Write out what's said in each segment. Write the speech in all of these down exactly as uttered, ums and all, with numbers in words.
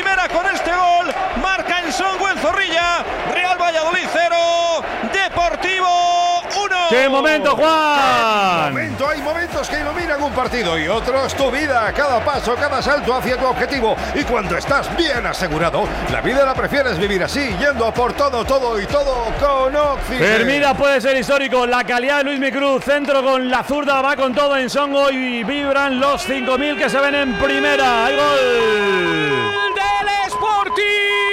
primera con este gol. Marca en Songo en Zorrilla. Real Valladolid cero, Deportivo uno. ¡Qué momento, Juan! ¡Qué momento! Hay momentos que iluminan un partido y otros tu vida. Cada paso, cada salto hacia tu objetivo. Y cuando estás bien asegurado, la vida la prefieres vivir así, yendo a por todo, todo y todo con Oxygen. Hermida puede ser histórico. La calidad de Luismi Cruz. Centro con la zurda, va con todo en Songo y vibran los cinco mil que se ven en primera. ¡Hay gol! ¡Del Sporting!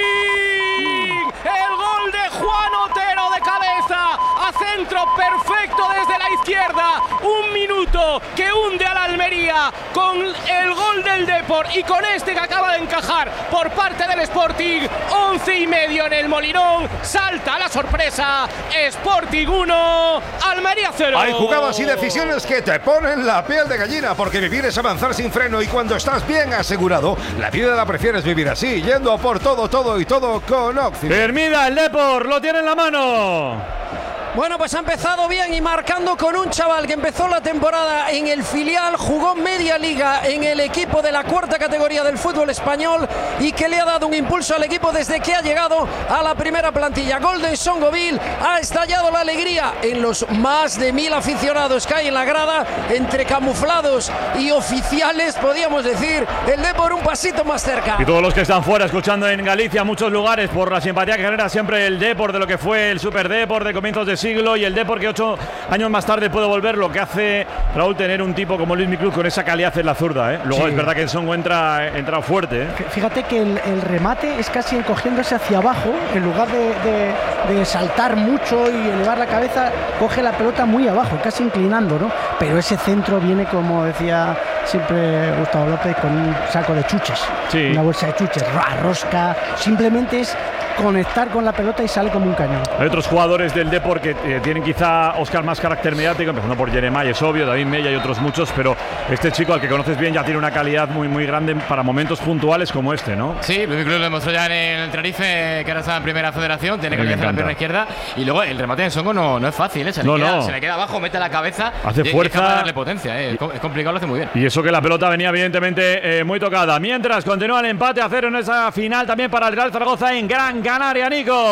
El gol de Juan Otero de cabeza. A centro perfecto desde la izquierda. Un minuto que hunde a la Almería con el gol del Depor y con este que acaba de encajar por parte del Sporting. Once y medio en el Molinón. Salta la sorpresa. Sporting uno, Almería cero. Hay jugadas y decisiones que te ponen la piel de gallina, porque vivir es avanzar sin freno y cuando estás bien asegurado, la vida la prefieres vivir así, yendo a por todo, todo y todo con Oxygen. Hermida, el Depor, lo tiene en la mano. Bueno, pues ha empezado bien y marcando con un chaval que empezó la temporada en el filial, jugó media liga en el equipo de la cuarta categoría del fútbol español y que le ha dado un impulso al equipo desde que ha llegado a la primera plantilla. Gol de Songoville, ha estallado la alegría en los más de mil aficionados que hay en la grada, entre camuflados y oficiales, podríamos decir, el Depor un pasito más cerca. Y todos los que están fuera escuchando en Galicia, muchos lugares, por la simpatía que genera siempre el Depor, de lo que fue el Super Depor de comienzos de siglo, y el Depor que ocho años más tarde puede volver, lo que hace, Raúl, tener un tipo como Luismi Cruz con esa calidad en la zurda, ¿eh? Luego sí. Es verdad que el Songo entra, entra fuerte, ¿eh? Fíjate que el, el remate es casi encogiéndose hacia abajo, en lugar de, de, de saltar mucho y elevar la cabeza, coge la pelota muy abajo, casi inclinando, ¿no? Pero ese centro viene, como decía siempre Gustavo López, con un saco de chuches, sí. Una bolsa de chuches, rosca, simplemente es conectar con la pelota y sale como un cañón. Hay otros jugadores del Depor que eh, tienen quizá, Óscar, más carácter mediático, empezando por Jeremai, es obvio, David Mella y otros muchos, pero este chico al que conoces bien ya tiene una calidad muy muy grande para momentos puntuales como este, ¿no? Sí, Luis Cruz lo demostró ya en el Tenerife, que ahora está en primera federación, tiene que hacer la pierna izquierda, y luego el remate de Songo no, no es fácil, ¿eh? se, no, le queda, no. se le queda abajo, mete la cabeza, hace y, fuerza, y es darle potencia, ¿eh? Es complicado, lo hace muy bien. Y eso que la pelota venía evidentemente eh, muy tocada. Mientras continúa el empate a cero en esa final también para el Real Zaragoza en Gran Canaria, Nico.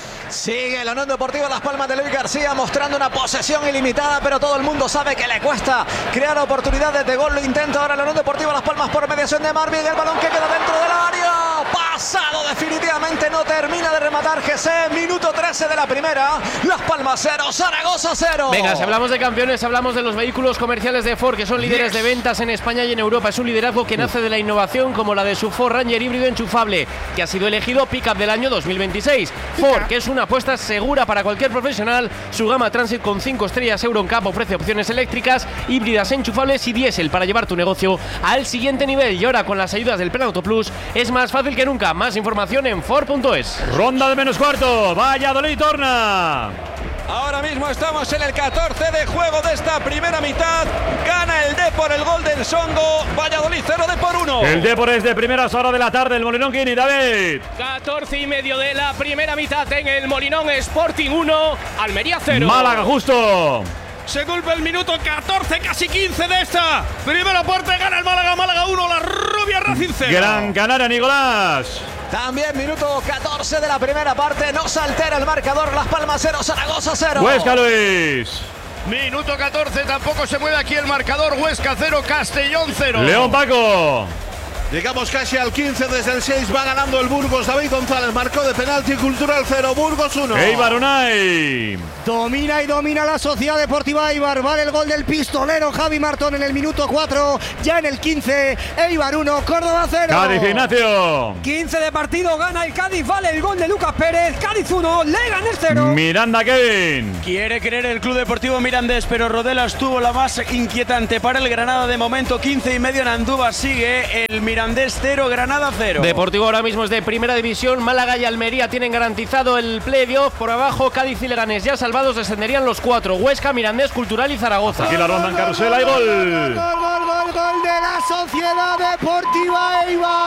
Sigue la Unión Deportiva Las Palmas de Luis García mostrando una posesión ilimitada, pero todo el mundo sabe que le cuesta crear oportunidades de gol. Lo intenta ahora la Unión Deportiva Las Palmas por mediación de Marvin. El balón que queda dentro del área. Pasado definitivamente, no termina de rematar G C. Minuto trece de la primera. Las Palmas cero, Zaragoza cero. Venga, si hablamos de campeones, hablamos de los vehículos comerciales de Ford, que son líderes yes. de ventas en España y en Europa. Es un liderazgo que nace de la innovación, como la de su Ford Ranger híbrido enchufable, que ha sido elegido Pickup del año dos mil veintiséis. Ford, que es una apuesta segura para cualquier profesional. Su gama Transit con cinco estrellas Euro N C A P ofrece opciones eléctricas, híbridas, enchufables y diésel para llevar tu negocio al siguiente nivel. Y ahora con las ayudas del Plan Auto Plus es más fácil que nunca. Más información en Ford punto es. Ronda de menos cuarto, Valladolid torna. Ahora mismo estamos en el catorce de juego de esta primera mitad. Gana el Depor el gol del Songo. Valladolid cero, Depor uno. El Depor es de primeras horas de la tarde. El Molinón, Kini, David. catorce y medio de la primera mitad en el Molinón. Sporting uno, Almería cero. Málaga, justo. Se cumple el minuto catorce, casi quince de esta primera parte. Gana el Málaga, Málaga uno, la rubia Racing cero. Gran Canaria, Nicolás. También minuto catorce de la primera parte. No se altera el marcador. Las Palmas cero, Zaragoza cero. Huesca, Luis. Minuto catorce, tampoco se mueve aquí el marcador. Huesca cero, Castellón cero. León, Paco. Llegamos casi al quince, desde el seis va ganando el Burgos. David González marcó de penalti. Cultural cero, Burgos uno. Eibar Unai. Domina y domina la Sociedad Deportiva Eibar. Vale el gol del pistolero Javi Martón en el minuto cuatro. Ya en el quince, Eibar uno, Córdoba cero. Cádiz, Ignacio. quince de partido, gana el Cádiz. Vale el gol de Lucas Pérez. Cádiz uno, Leganés cero. Miranda, Kevin. Quiere creer el Club Deportivo Mirandés, pero Rodelas tuvo la más inquietante para el Granada de momento. quince y medio en Andúba. Sigue el Mirandés cero, Granada cero. Deportivo ahora mismo es de primera división. Málaga y Almería tienen garantizado el playoff. Por abajo, Cádiz y Leganés ya salvados, descenderían los cuatro. Huesca, Mirandés, Cultural y Zaragoza. Aquí la ronda en carrusel, hay gol. Gol, gol, gol, gol de la Sociedad Deportiva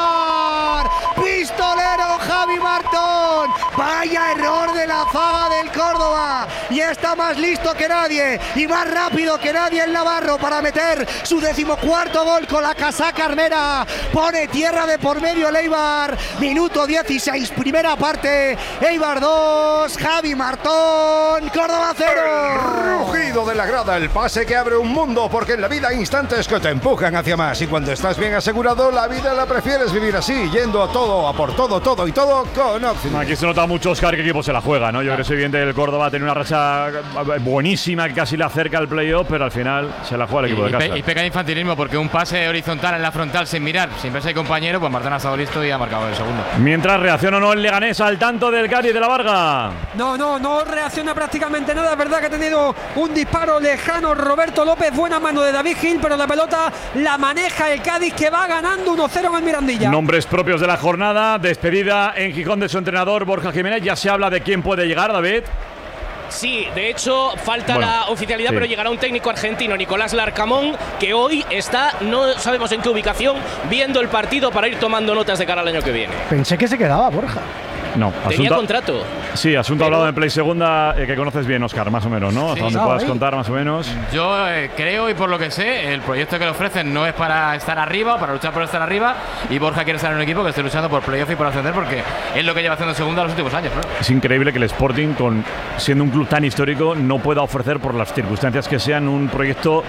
Eibar. Pistolero Javi Martón. Vaya error de la zaga del Córdoba. Y está más listo que nadie y más rápido que nadie el navarro para meter su decimocuarto gol con la casaca armera. Pone tierra de por medio el Eibar. Minuto dieciséis, primera parte. Eibar dos, Javi Martón, Córdoba cero. Rugido de la grada, el pase que abre un mundo, porque en la vida hay instantes que te empujan hacia más y cuando estás bien asegurado, la vida la prefieres vivir así, yendo a todo, a por todo, todo y todo con Optima. Aquí se nota mucho, Oscar, qué equipo se la juega, ¿no? Yo creo que es evidente que el Córdoba tiene una racha buenísima que casi le acerca al playoff, pero al final se la juega el equipo y, de casa. Y, pe y peca de infantilismo, porque un pase horizontal en la frontal sin mirar, sin verse compañero, pues Martón ha estado listo y ha marcado el segundo. Mientras reacciona o no el Leganés al tanto del Cádiz de la Varga. No, no, no reacciona prácticamente nada. Es verdad que ha tenido un disparo lejano Roberto López, buena mano de David Gil, pero la pelota la maneja el Cádiz, que va ganando uno cero en el Mirandilla. Nombres propios de la jornada, despedida en Gijón de su entrenador Borja Jiménez. Ya se habla de quién puede llegar, David. Sí, de hecho falta bueno, la oficialidad, sí. pero llegará un técnico argentino, Nicolás Larcamón, que hoy está, no sabemos en qué ubicación, viendo el partido para ir tomando notas de cara al año que viene. Pensé que se quedaba Borja. No, tenía asunto, contrato. Sí, asunto pero, hablado en Play Segunda, eh, que conoces bien, Oscar, más o menos, ¿no? Hasta sí, donde no, puedas ahí. contar, más o menos. Yo eh, creo, y por lo que sé, el proyecto que le ofrecen no es para estar arriba, para luchar por estar arriba, y Borja quiere estar en un equipo que esté luchando por playoff y por ascender, porque es lo que lleva haciendo Segunda los últimos años, ¿no? Es increíble que el Sporting, con, siendo un club tan histórico, no pueda ofrecer, por las circunstancias que sean, un proyecto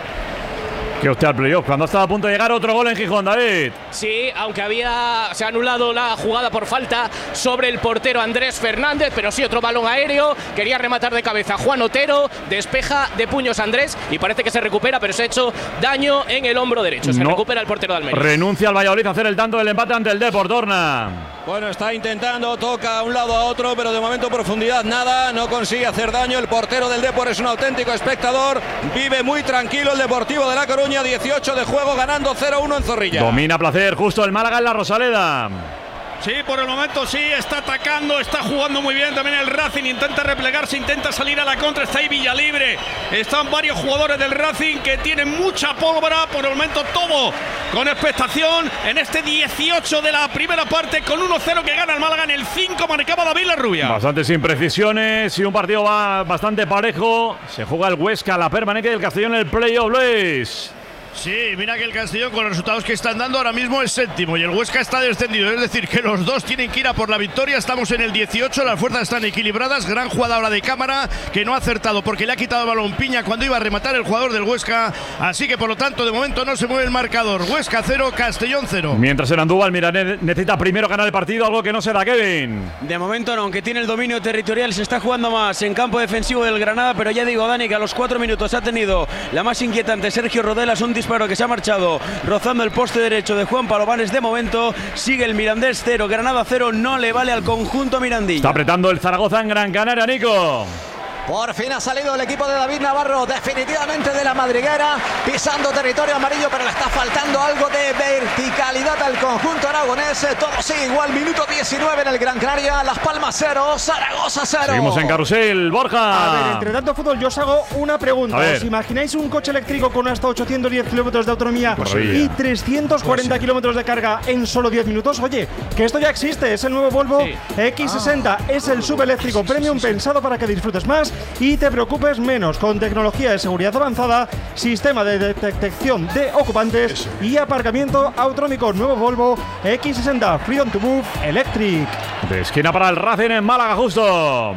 que opte al playoff. Cuando estaba a punto de llegar otro gol en Gijón, David. Sí, aunque había se ha anulado la jugada por falta sobre el portero Andrés Fernández, pero sí otro balón aéreo. Quería rematar de cabeza Juan Otero, despeja de puños Andrés y parece que se recupera, pero se ha hecho daño en el hombro derecho. Se no. recupera el portero de Almería. Renuncia al Valladolid a hacer el tanto del empate ante el Depor, Torna. Bueno, está intentando, toca a un lado a otro, pero de momento profundidad nada, no consigue hacer daño. El portero del Depor es un auténtico espectador, vive muy tranquilo el Deportivo de La Coruña, dieciocho de juego, ganando cero uno en Zorrilla. Domina placer, justo el Málaga en la Rosaleda. Sí, por el momento sí, está atacando, está jugando muy bien también el Racing, intenta replegarse, intenta salir a la contra, está ahí Villalibre, están varios jugadores del Racing que tienen mucha pólvora, por el momento todo con expectación en este dieciocho de la primera parte con uno cero que gana el Málaga, en el cinco marcaba David Larrubia. Bastantes imprecisiones y un partido va bastante parejo, se juega el Huesca, la permanencia del Castellón en el playoff, Luis. Sí, mira que el Castellón con los resultados que están dando ahora mismo es séptimo y el Huesca está descendido, es decir que los dos tienen que ir a por la victoria. Estamos en el dieciocho, las fuerzas están equilibradas, gran jugada ahora de Cámara que no ha acertado porque le ha quitado el balón Piña cuando iba a rematar el jugador del Huesca, así que por lo tanto de momento no se mueve el marcador. Huesca cero, Castellón cero. Mientras en Andúbal, mira, necesita primero ganar el partido, algo que no se da, Kevin. De momento no, aunque tiene el dominio territorial, se está jugando más en campo defensivo del Granada, pero ya digo, Dani, que a los cuatro minutos ha tenido la más inquietante Sergio Rodelas, un disparo que se ha marchado rozando el poste derecho de Juan Palomares. De momento sigue el Mirandés cero, Granada cero, no le vale al conjunto mirandilla. Está apretando el Zaragoza en Gran Canaria, Nico. Por fin ha salido el equipo de David Navarro definitivamente de la madriguera, pisando territorio amarillo, pero le está faltando algo de verticalidad al conjunto aragonés. Todo sigue igual, minuto diecinueve en el Gran Canaria, Las Palmas cero, Zaragoza cero. Seguimos en carrusel, Borja. A ver, entre tanto fútbol, yo os hago una pregunta. ¿Os imagináis un coche eléctrico con hasta ochocientos diez kilómetros de autonomía y trescientos cuarenta kilómetros de carga en solo diez minutos? Oye, que esto ya existe, es el nuevo Volvo sí. X sesenta, ah. es el subeléctrico premium pensado para que disfrutes más y te preocupes menos, con tecnología de seguridad avanzada, sistema de detección de ocupantes y aparcamiento autonómico. Nuevo Volvo X sesenta Freedom to Move Electric. De esquina para el Racing en Málaga, justo.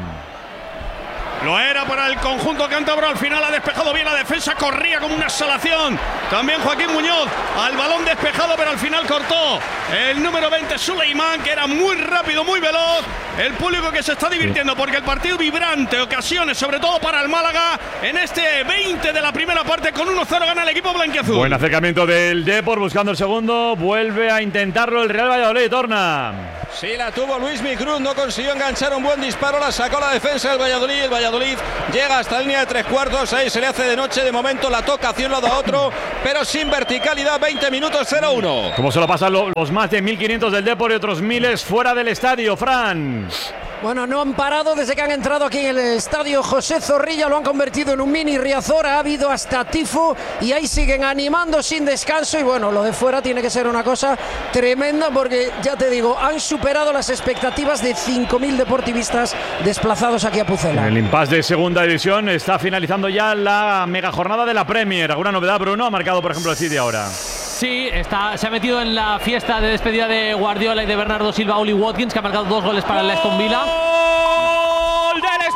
Lo era para el conjunto cántabro, al final ha despejado bien la defensa, corría como una salación. También Joaquín Muñoz al balón despejado, pero al final cortó el número veinte, Suleimán, que era muy rápido, muy veloz. El público que se está divirtiendo porque el partido vibrante, ocasiones, sobre todo para el Málaga, en este veinte de la primera parte con uno cero gana el equipo blanquiazul. Buen acercamiento del Depor buscando el segundo, vuelve a intentarlo el Real Valladolid, Torna. Sí, la tuvo Luis Micruz, no consiguió enganchar un buen disparo, la sacó la defensa del Valladolid. El Valladolid llega hasta la línea de tres cuartos, ahí se le hace de noche, de momento la toca hacia un lado a otro, pero sin verticalidad. Veinte minutos, cero uno. ¿Cómo se lo pasan los más de mil quinientos del Depor y otros miles fuera del estadio, Fran? Bueno, no han parado desde que han entrado aquí en el estadio José Zorrilla, lo han convertido en un mini Riazor, ha habido hasta tifo y ahí siguen animando sin descanso. Y bueno, lo de fuera tiene que ser una cosa tremenda porque, ya te digo, han superado las expectativas de cinco mil deportivistas desplazados aquí a Pucela. En el impasse de segunda división está finalizando ya la mega jornada de la Premier. ¿Alguna novedad, Bruno? Ha marcado, por ejemplo, el City ahora. Sí, está, se ha metido en la fiesta de despedida de Guardiola y de Bernardo Silva Oli Watkins, que ha marcado dos goles para el Aston Villa. ¡Gol del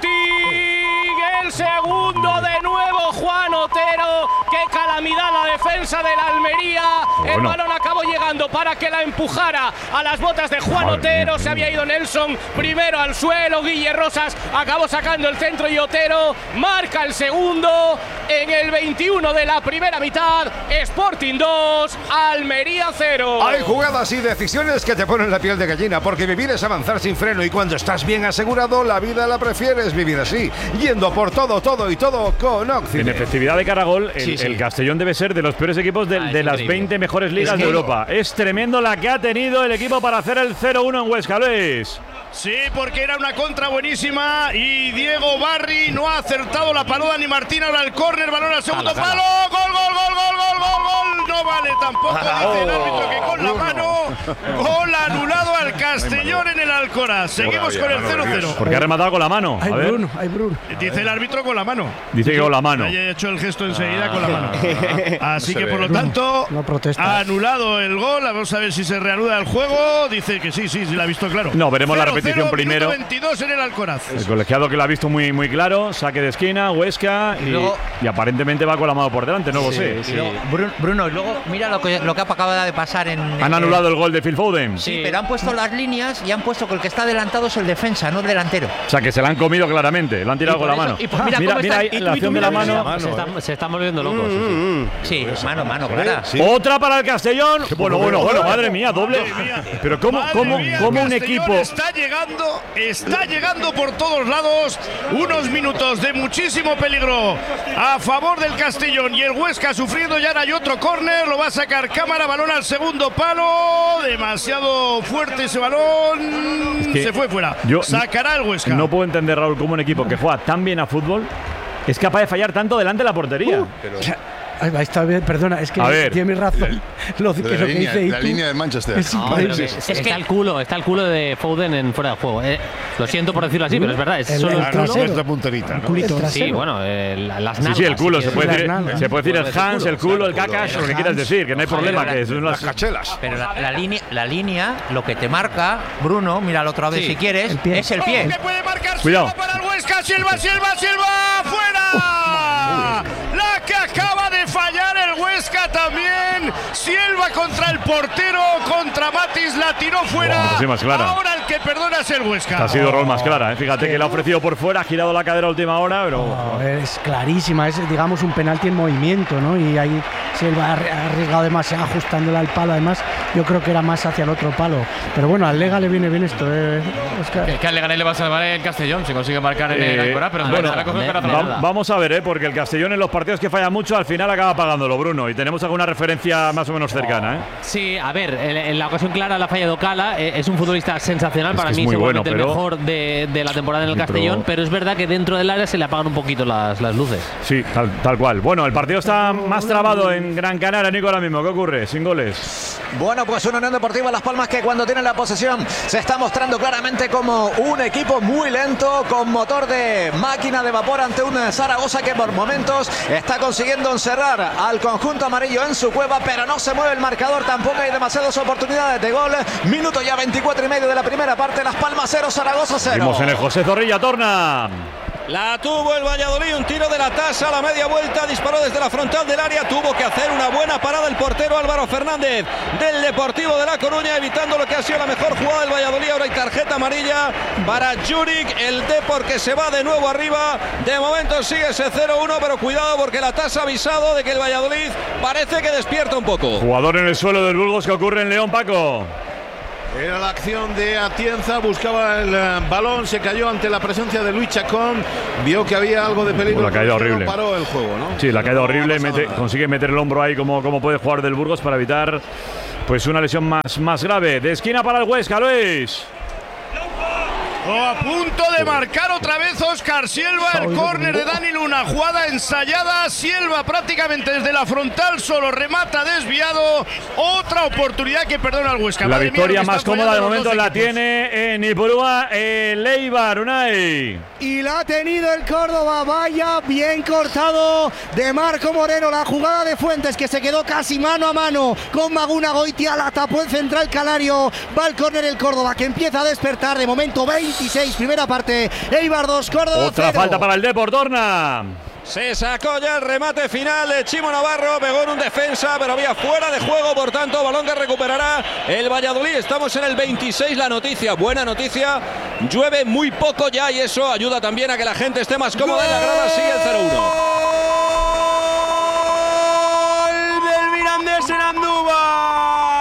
Sporting! El segundo de nuevo Juan Otero. ¡Qué calamidad la defensa del Almería! El bueno. balón acabó llegando para que la empujara a las botas de Juan Madre Otero. mía. Se había ido Nelson primero al suelo. Guille Rosas acabó sacando el centro y Otero marca el segundo en el veintiuno de la primera mitad. Sporting dos, Almería cero. Hay jugadas y decisiones que te ponen la piel de gallina, porque vivir es avanzar sin freno y cuando estás bien asegurado, la vida la prefieres vivir así, yendo por todo, todo y todo con Occident. En efectividad de cara a gol, el, Sí, sí. el Castellón debe ser de los peores equipos de, Ah, es de las increíble. veinte mejores ligas Es que- de Europa. Es tremendo la que ha tenido el equipo para hacer el cero uno en Huesca, Luis. Sí, porque era una contra buenísima y Diego Barri no ha acertado la paloma ni Martín. Ahora el córner, balón al segundo Jala, palo. jala. Gol, gol, gol, gol, gol, gol, gol. No vale tampoco, dice el árbitro que con la mano. Gol anulado al Castellón en el Alcoraz. Seguimos con el cero cero. Porque ha rematado con la mano. A Hay ver. Bruno, hay Bruno. Dice el árbitro con la mano. Dice que con la mano. Haya hecho el gesto enseguida con la mano. Así No que se por ve. lo tanto, No protesta. ha anulado el gol. Vamos a ver si se reanuda el juego. Dice que sí, sí, sí, la ha visto claro. No, veremos la cero cero, repetición primero. minuto veintidós en el Alcoraz. El colegiado que lo ha visto muy, muy claro, saque de esquina, Huesca y, Y luego- y aparentemente va con la mano por delante, no lo sé. Y luego, Bruno, Bruno, y luego mira lo que, lo que acaba de pasar en. Han en- anulado el gol de Phil Foden. Sí, pero han puesto las líneas y han puesto que el que está adelantado es el defensa, no el delantero. O sea, que se la han comido claramente, lo han tirado Y con por la eso- mano. y pues mira mira cómo mira está- ahí y tú- la y acción tú de la mira mano. mano, Se eh. están, se están volviendo locos. sí, sí. Sí, mano, mano, clara. Otra para el Castellón. Bueno, bueno, bueno, madre mía, doble. Pero cómo, Madre cómo, mía, cómo un Castellón equipo. está llegando, está llegando por todos lados. Unos minutos de muchísimo peligro a favor del Castellón y el Huesca sufriendo. Ya hay otro córner, lo va a sacar Cámara, balón al segundo palo. Demasiado fuerte ese balón. Es que Se fue fuera. yo Sacará el Huesca. No puedo entender, Raúl, cómo un equipo que juega tan bien a fútbol es capaz de fallar tanto delante de la portería. Ahí va, está bien, perdona, es que A ver. tiene razón. Lo, que, De lo la que línea, dice la Itu línea de Manchester. es No, pero increíble. que- está el culo, está el culo de Foden en fuera de juego. Eh, lo siento por decirlo así, pero es verdad. Es El- solo el trasero. Nuestra punterita, ¿no? culito. El Sí, trasero. bueno, eh, la- las Sí, nalgas. sí, el culo. si Se puede, quieres. decir, nalgas. se puede decir el Hans, el culo, el culo, cacash, lo que el quieras Hans. decir, que no hay problema. Que son Las las cachelas. Pero la, la línea, la línea, lo que te marca, Bruno, míralo otra vez Sí, si quieres, el pie. es el Oh, pie. que puede marcar Cuidado. Silva para el Huesca. Silva, Silva, Silva. ¡Fuera! La que acaba de fallar el Huesca también. Silva contra el portero, contra Matis, la tiró fuera. Wow, sí, más clara. Ahora el que perdona es el Huesca. Ha sido rol más clara, ¿eh? Fíjate que le ha ofrecido por fuera, ha girado la cadera a última hora, pero. No, es clarísima, es digamos un penalti en movimiento, ¿no? Y ahí Silva ha arri- ha arriesgado demasiado ajustándola al palo, además yo creo que era más hacia el otro palo. Pero bueno, al Lega le viene bien esto, ¿eh? Oscar. Que, que al Leganés le va a salvar el Castellón si consigue marcar en el Eh, Alcoraz, pero bueno, se la coge me- para me- atrás. Va- vamos a ver, ¿eh? Porque el Castellón en los partidos que falla mucho al final acaba pagándolo, Bruno. Y tenemos alguna referencia más o menos cercana, ¿eh? Sí, a ver, en, en la ocasión clara la falla de Ocala, eh, es un futbolista sensacional, Es para que es mí muy seguramente bueno, el pero- mejor de, de la temporada en el Sí, pero- Castellón, pero es verdad que dentro del área se le apagan un poquito las, las luces. Sí, tal, tal cual. Bueno, el partido está más trabado en Gran Canaria, Nico, ahora mismo. ¿Qué ocurre? Sin goles. Bueno, pues una Unión Deportiva Las Palmas que cuando tiene la posesión se está mostrando claramente como un equipo muy lento, con motor de máquina de vapor ante un Zaragoza que por momentos está consiguiendo encerrar al conjunto amarillo en su cueva, pero no se mueve el marcador, tampoco hay demasiadas oportunidades de gol. Minuto ya veinticuatro y medio de la primera parte, Las Palmas cero, Zaragoza cero. Seguimos en el José Zorrilla, Torna. La tuvo el Valladolid, un tiro de la tasa a la media vuelta, disparó desde la frontal del área, tuvo que hacer una buena parada el portero Álvaro Fernández del Deportivo de La Coruña, evitando lo que ha sido la mejor jugada del Valladolid. Ahora hay tarjeta amarilla para Juric, el Depor que se va de nuevo arriba. De momento sigue ese cero uno, pero cuidado porque la tasa ha avisado de que el Valladolid parece que despierta un poco. Jugador en el suelo del Burgos, que ocurre en León, Paco. Era la acción de Atienza, buscaba el eh, balón, se cayó ante la presencia de Luis Chacón, vio que había algo de peligro, La caída pero horrible. paró el juego, ¿no? Sí, la caída No horrible, ha pasado mete- nada. consigue meter el hombro ahí como, como puede jugar del Burgos para evitar pues una lesión más, más grave. De esquina para el Huesca, Luis. Oh, a punto de marcar otra vez Óscar Sielva, el córner de Dani Luna, jugada ensayada, Sielva prácticamente desde la frontal, solo remata desviado, otra oportunidad que perdona al Huesca. La Madre victoria mía, más cómoda de momento la tiene en Ipurúa el Eibar, Unai. Y la ha tenido el Córdoba, vaya bien cortado de Marco Moreno, la jugada de Fuentes que se quedó casi mano a mano con Maguna Goitia, la tapó el central canario, va al córner el Córdoba que empieza a despertar, de momento veintiséis, primera parte, Eibar dos, Córdoba Otra cero. falta para el Depor, Torna. Se sacó ya el remate final de Chimo Navarro, pegó en un defensa, pero había fuera de juego, por tanto, balón que recuperará el Valladolid. Estamos en el veintiséis, la noticia, buena noticia, llueve muy poco ya y eso ayuda también a que la gente esté más cómoda en la grada, sigue el cero uno. ¡Gol del Mirandés en Andúba!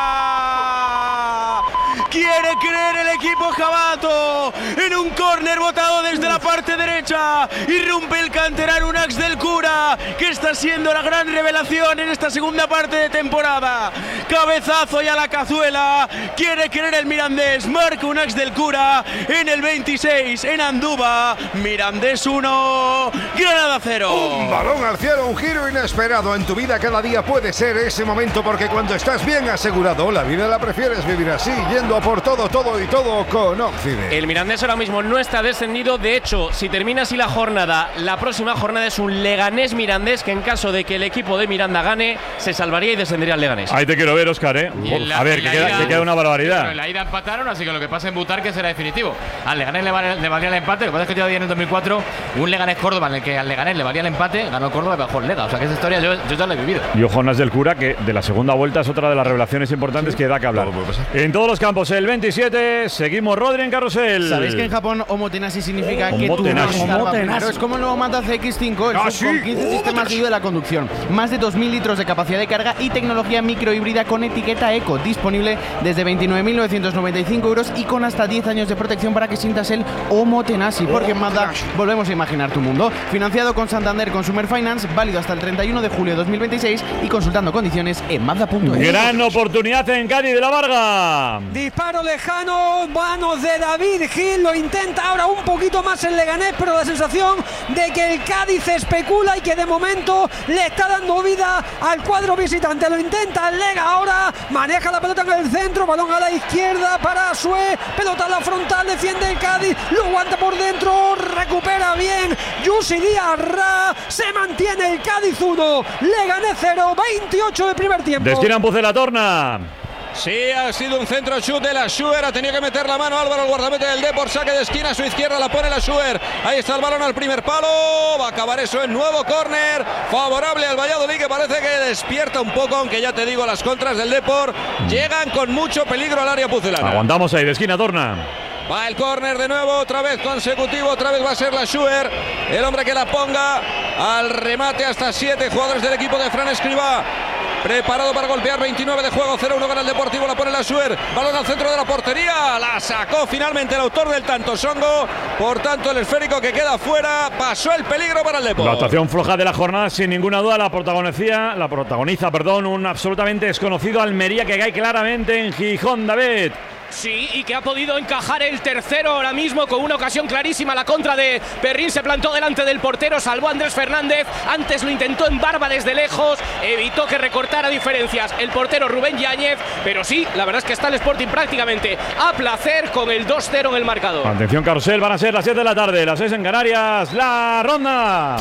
Quiere creer el equipo jabato en un córner botado desde la parte derecha. Irrumpe el canterano Unax del Cura, que está siendo la gran revelación en esta segunda parte de temporada. Cabezazo y a la cazuela. Quiere creer el Mirandés. Marca Unax del Cura en el veintiséis en Andúba. Mirandés uno, Granada cero. Un balón al cielo, un giro inesperado. En tu vida cada día puede ser ese momento, porque cuando estás bien asegurado, la vida la prefieres vivir así, yendo por todo, todo y todo con Occidente. El Mirandés ahora mismo no está descendido. De hecho, si termina así la jornada, la próxima jornada es un Leganés-Mirandés, que en caso de que el equipo de Miranda gane, se salvaría y descendería al Leganés. Ahí te quiero ver, Óscar, ¿eh? La, A ver, que queda, ida, que queda una barbaridad. Bueno, en la ida empataron, así que lo que pasa en Butarque será definitivo. Al Leganés le, vale, le valía el empate. Lo que pasa es que yo había en el dos mil cuatro un Leganés-Córdoba en el que al Leganés le valía el empate, ganó Córdoba y bajó el Lega. O sea que esa historia yo, yo ya la he vivido. Y ojo, Unax del Cura, que de la segunda vuelta es otra de las revelaciones importantes, sí, que da que hablar. En todos los campos, el veintisiete, seguimos Rodri en carrusel. ¿Sabéis que en Japón Omotenashi significa que tu Omotenashi. Omotenashi. Es como el nuevo Mazda C X cinco, el Ah, sub con sí. quince sistemas de ayuda de la conducción, más de dos mil litros de capacidad de carga y tecnología microhíbrida con etiqueta Eco, disponible desde veintinueve mil novecientos noventa y cinco euros y con hasta diez años de protección para que sientas el Omotenashi, porque en Mazda volvemos a imaginar tu mundo. Financiado con Santander Consumer Finance, válido hasta el treinta y uno de julio de dos mil veintiséis y consultando condiciones en mazda punto es. Gran oportunidad en Cádiz de la Varga. Disparo lejano, manos de David Gil, lo intenta ahora un poquito más el Leganés, pero la sensación de que el Cádiz especula y que de momento le está dando vida al cuadro visitante. Lo intenta el Lega ahora, maneja la pelota en el centro, balón a la izquierda para Sue, pelota a la frontal, defiende el Cádiz, lo aguanta por dentro, recupera bien Yusi Díaz Ra, se mantiene el Cádiz uno, Leganés cero, veintiocho de primer tiempo. De esquina en Pucela, Torna. Sí, ha sido un centro chute de la Schuer, ha tenido que meter la mano Álvaro, el guardameta del Depor, saque de esquina a su izquierda, la pone la Schuer, ahí está el balón al primer palo, va a acabar eso en nuevo córner, favorable al Valladolid, que parece que despierta un poco, aunque ya te digo, las contras del Depor llegan con mucho peligro al área pucelana. Aguantamos ahí, de esquina, Torna. Va el córner de nuevo, otra vez consecutivo, otra vez va a ser la Schuer, el hombre que la ponga al remate, hasta siete jugadores del equipo de Fran Escribá. Preparado para golpear, veintinueve de juego, cero uno gana el Deportivo, la pone la Schuer, balón al centro de la portería, la sacó finalmente el autor del tanto Songo, por tanto el esférico que queda fuera, pasó el peligro para el Depor. La actuación floja de la jornada, sin ninguna duda, la protagoniza, la protagoniza, perdón, un absolutamente desconocido Almería que cae claramente en Gijón, David. Sí, y que ha podido encajar el tercero ahora mismo con una ocasión clarísima. La contra de Perrín se plantó delante del portero, salvó a Andrés Fernández. Antes lo intentó en Barba desde lejos, evitó que recortara diferencias el portero Rubén Yáñez. Pero sí, la verdad es que está el Sporting prácticamente a placer con el dos cero en el marcador. Atención, carrusel, van a ser las siete de la tarde, las seis en Canarias. La ronda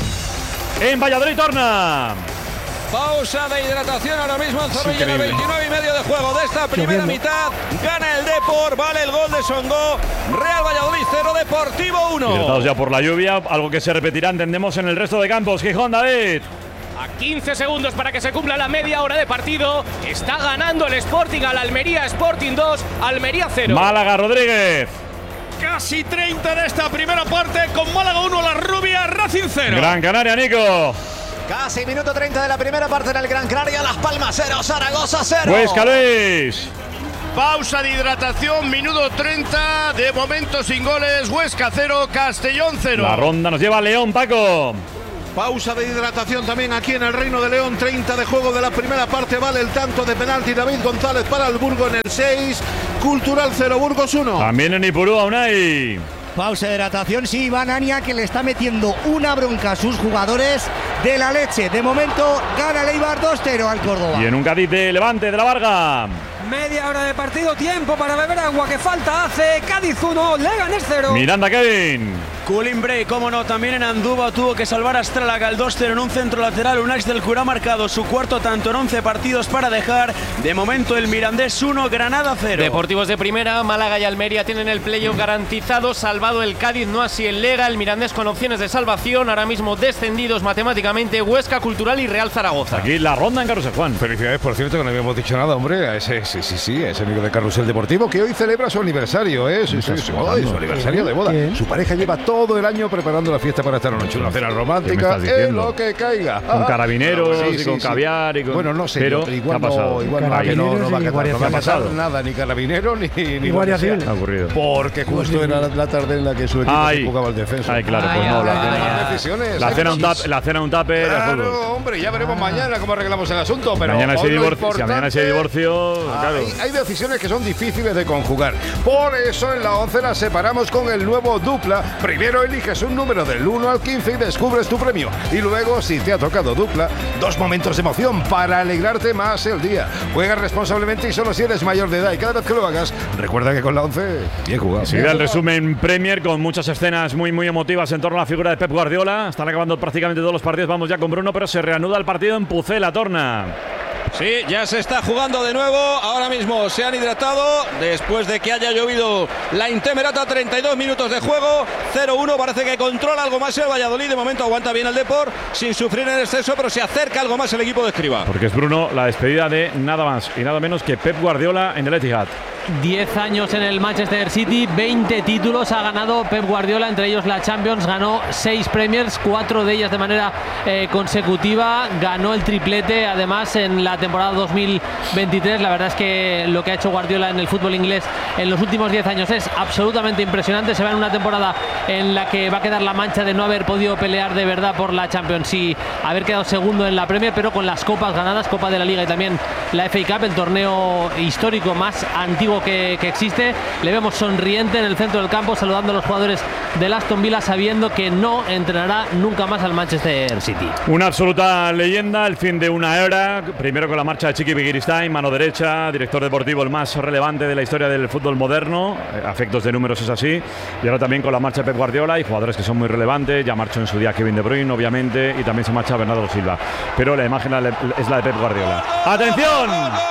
en Valladolid, Torna. Pausa de hidratación ahora mismo en Zorrilla, veintinueve y medio de juego de esta primera mitad. Gana el Depor, vale el gol de Songo. Real Valladolid cero, Deportivo uno. Hidratados ya por la lluvia, algo que se repetirá, entendemos, en el resto de campos. Gijón, David. A quince segundos para que se cumpla la media hora de partido. Está ganando el Sporting al Almería, Sporting dos, Almería cero. Málaga, Rodríguez. Casi treinta de esta primera parte, con Málaga uno, la Rubia, Racing cero. Gran Canaria, Nico. Casi minuto treinta de la primera parte en el Gran Canaria, Las Palmas cero, Zaragoza cero. Huesca, Luis. Pausa de hidratación, minuto treinta, de momento sin goles, Huesca cero, Castellón cero. La ronda nos lleva a León, Paco. Pausa de hidratación también aquí en el Reino de León, treinta de juego de la primera parte, vale el tanto de penalti David González para el Burgo en el seis, Cultural cero, Burgos uno. También en Ipurúa, Unai. Pausa de hidratación, sí, Iván Ania, que le está metiendo una bronca a sus jugadores de la leche. De momento gana el Eibar dos cero al Córdoba. Y en un Cádiz de Levante de la Varga. Media hora de partido, tiempo para beber agua, que falta hace. Cádiz uno, Leganés cero. Miranda, Kevin. Cooling break, cómo no, también en Andúba tuvo que salvar a Astralaga el dos cero en un centro lateral. Un Axel Cura ha marcado su cuarto tanto en once partidos para dejar. De momento el Mirandés uno, Granada cero. Deportivos de primera, Málaga y Almería tienen el playoff garantizado, salvado el Cádiz, no así el Lega. El Mirandés con opciones de salvación, ahora mismo descendidos matemáticamente Huesca, Cultural y Real Zaragoza. Aquí la ronda en Carrusel, Juan. Felicidades, por cierto, que no habíamos dicho nada, hombre, a ese, sí, sí, sí, a ese amigo de Carrusel Deportivo que hoy celebra su aniversario, ¿eh? Sí, sí, sí, hoy, su aniversario de boda. ¿Qué? Su pareja lleva todo el año preparando la fiesta para esta noche, una cena romántica, en lo que caiga. Con carabineros sí, y sí, con sí. caviar y con... Bueno, no sé, pero igual ¿qué ha pasado? no, igual no, que no, no va a catar, no va a catar nada, ni carabinero ni, ni Guardia Civil. Ha ocurrido. Porque justo era la, la tarde en la que su equipo ay, jugaba el defensa. Ay, claro, pues ay, no, ay, la, ay, cena, ay, decisiones, la, cena un tap, la cena un tupper. Claro, hombre, ya veremos mañana cómo arreglamos el asunto, pero mañana ese divorcio, si mañana ese divorcio, claro. Hay, hay decisiones que son difíciles de conjugar. Por eso en la once la separamos con el nuevo dupla. Primero eliges un número del uno al quince y descubres tu premio. Y luego, si te ha tocado dupla, dos momentos de emoción para alegrarte más el día. Juega responsablemente y solo si eres mayor de edad. Y cada vez que lo hagas, recuerda que con la once, bien jugado. Sigue el resumen Premier con muchas escenas muy muy emotivas en torno a la figura de Pep Guardiola. Están acabando prácticamente todos los partidos. Vamos ya con Bruno, pero se reanuda el partido en Pucela, Torna. Sí, ya se está jugando de nuevo. Ahora mismo se han hidratado después de que haya llovido la Intemerata. treinta y dos minutos de juego. cero uno. Parece que controla algo más el Valladolid. De momento aguanta bien el Depor sin sufrir en exceso, pero se acerca algo más el equipo de Escribá. Porque es, Bruno, la despedida de nada más y nada menos que Pep Guardiola en el Etihad. diez años en el Manchester City, veinte títulos ha ganado Pep Guardiola, entre ellos la Champions, ganó seis Premiers, cuatro de ellas de manera eh, consecutiva, ganó el triplete además en la temporada dos mil veintitrés. La verdad es que lo que ha hecho Guardiola en el fútbol inglés en los últimos diez años es absolutamente impresionante. Se va en una temporada en la que va a quedar la mancha de no haber podido pelear de verdad por la Champions y haber quedado segundo en la Premier, pero con las copas ganadas, Copa de la Liga y también la F A Cup, el torneo histórico más antiguo Que, que existe. Le vemos sonriente en el centro del campo saludando a los jugadores del Aston Villa, sabiendo que no entrenará nunca más al Manchester City. Una absoluta leyenda, el fin de una era, primero con la marcha de Chiqui Begiristain, mano derecha, director deportivo el más relevante de la historia del fútbol moderno, a efectos de números es así, y ahora también con la marcha de Pep Guardiola y jugadores que son muy relevantes. Ya marchó en su día Kevin De Bruyne, obviamente, y también se marcha Bernardo Silva, pero la imagen es la de Pep Guardiola. ¡Atención!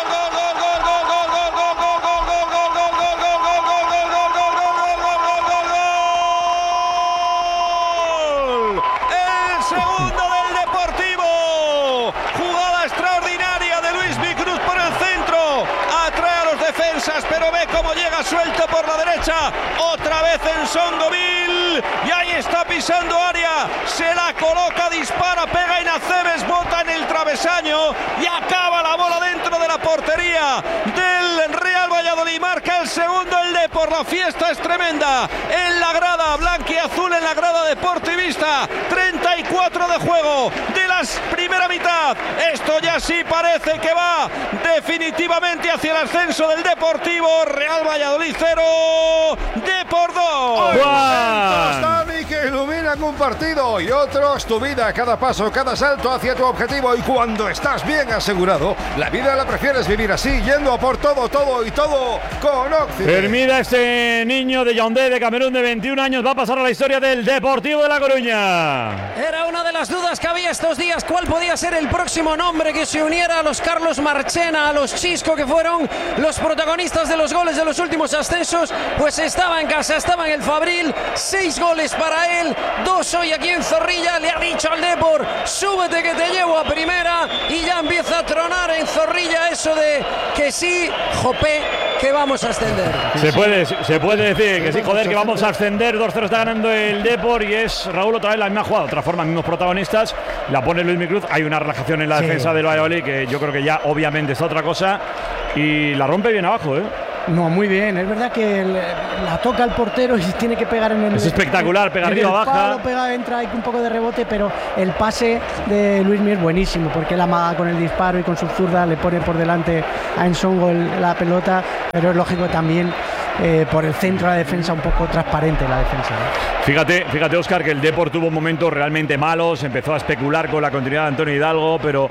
Pero ve cómo llega suelto por la derecha, otra vez en Sondovil, y ahí está pisando área, se la coloca, dispara, pega en Acebes, bota en el travesaño y acaba la bola dentro de la portería del Real Valladolid. Marca el segundo el Depor. La fiesta es tremenda en la grada blanquiazul, en la grada deportivista. treinta y cuatro de juego de la primera mitad. Esto ya sí parece que va definitivamente hacia el ascenso del Deportivo. Real Valladolid cero, Depor dos. Dani, que iluminan un partido y otros tu vida, cada paso, cada salto hacia tu objetivo. Y cuando estás bien asegurado, la vida la prefieres vivir así, yendo a por todo, todo y todo con Oxy. Termina este niño de Yaoundé, de Camerún, de veintiún años, va a pasar a la historia del Deportivo de La Coruña. Era una de las dudas que había estos días, cuál podía ser el próximo nombre que se uniera a los Carlos Marchena, a los Chisco, que fueron los protagonistas de los goles de los últimos ascensos. Pues estaba en casa, estaba en el Fabril, seis goles para él, dos hoy aquí en Zorrilla. Le ha dicho al Depor, súbete que te llevo a primera, y ya empieza a tronar en Zorrilla eso de que sí, jopé, que vamos a ascender. Se puede, se puede decir que sí, joder, que vamos a ascender. dos cero está ganando el Depor y es Raúl otra vez la misma jugada, otra forma, mismos protagonistas. La pone Luis Micruz, hay una relajación en la sí. defensa del Valladolid que yo creo que ya obviamente es otra cosa y la rompe bien abajo, ¿eh? No, muy bien. Es verdad que el, la toca el portero y tiene que pegar en el. Es espectacular, pega arriba, baja. Palo, pega, entra, hay un poco de rebote, pero el pase de Luismi es buenísimo porque él amaga con el disparo y con su zurda le pone por delante a Ensongo el, la pelota, pero es lógico también eh, por el centro de la defensa, un poco transparente la defensa, ¿no? Fíjate, fíjate, Óscar, que el Depor tuvo momentos realmente malos, empezó a especular con la continuidad de Antonio Hidalgo, pero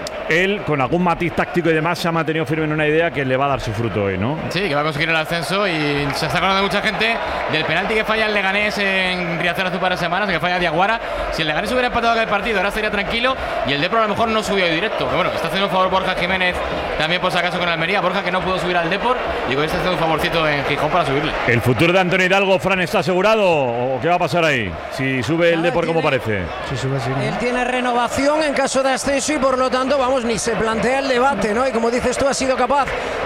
él, con algún matiz táctico y demás, se ha mantenido firme en una idea que le va a dar su fruto hoy, ¿no? Sí, que va a conseguir el ascenso y se está acordando mucha gente del penalti que falla el Leganés en Riazor hace un par de semanas, que falla Diaguara. Si el Leganés hubiera empatado aquel partido, ahora estaría tranquilo y el Depor a lo mejor no subió directo. Pero bueno, está haciendo un favor Borja Jiménez, también por si acaso con Almería. Borja que no pudo subir al Depor y hoy está haciendo un favorcito en Gijón para subirle. ¿El futuro de Antonio Hidalgo, Fran, está asegurado o qué va a pasar ahí? Si sube el Depor, ¿cómo parece? Si sube, sí, ¿no? Él tiene renovación en caso de ascenso y por lo tanto, vamos, ni se plantea el debate, ¿no? Y como dices tú, ha sido capaz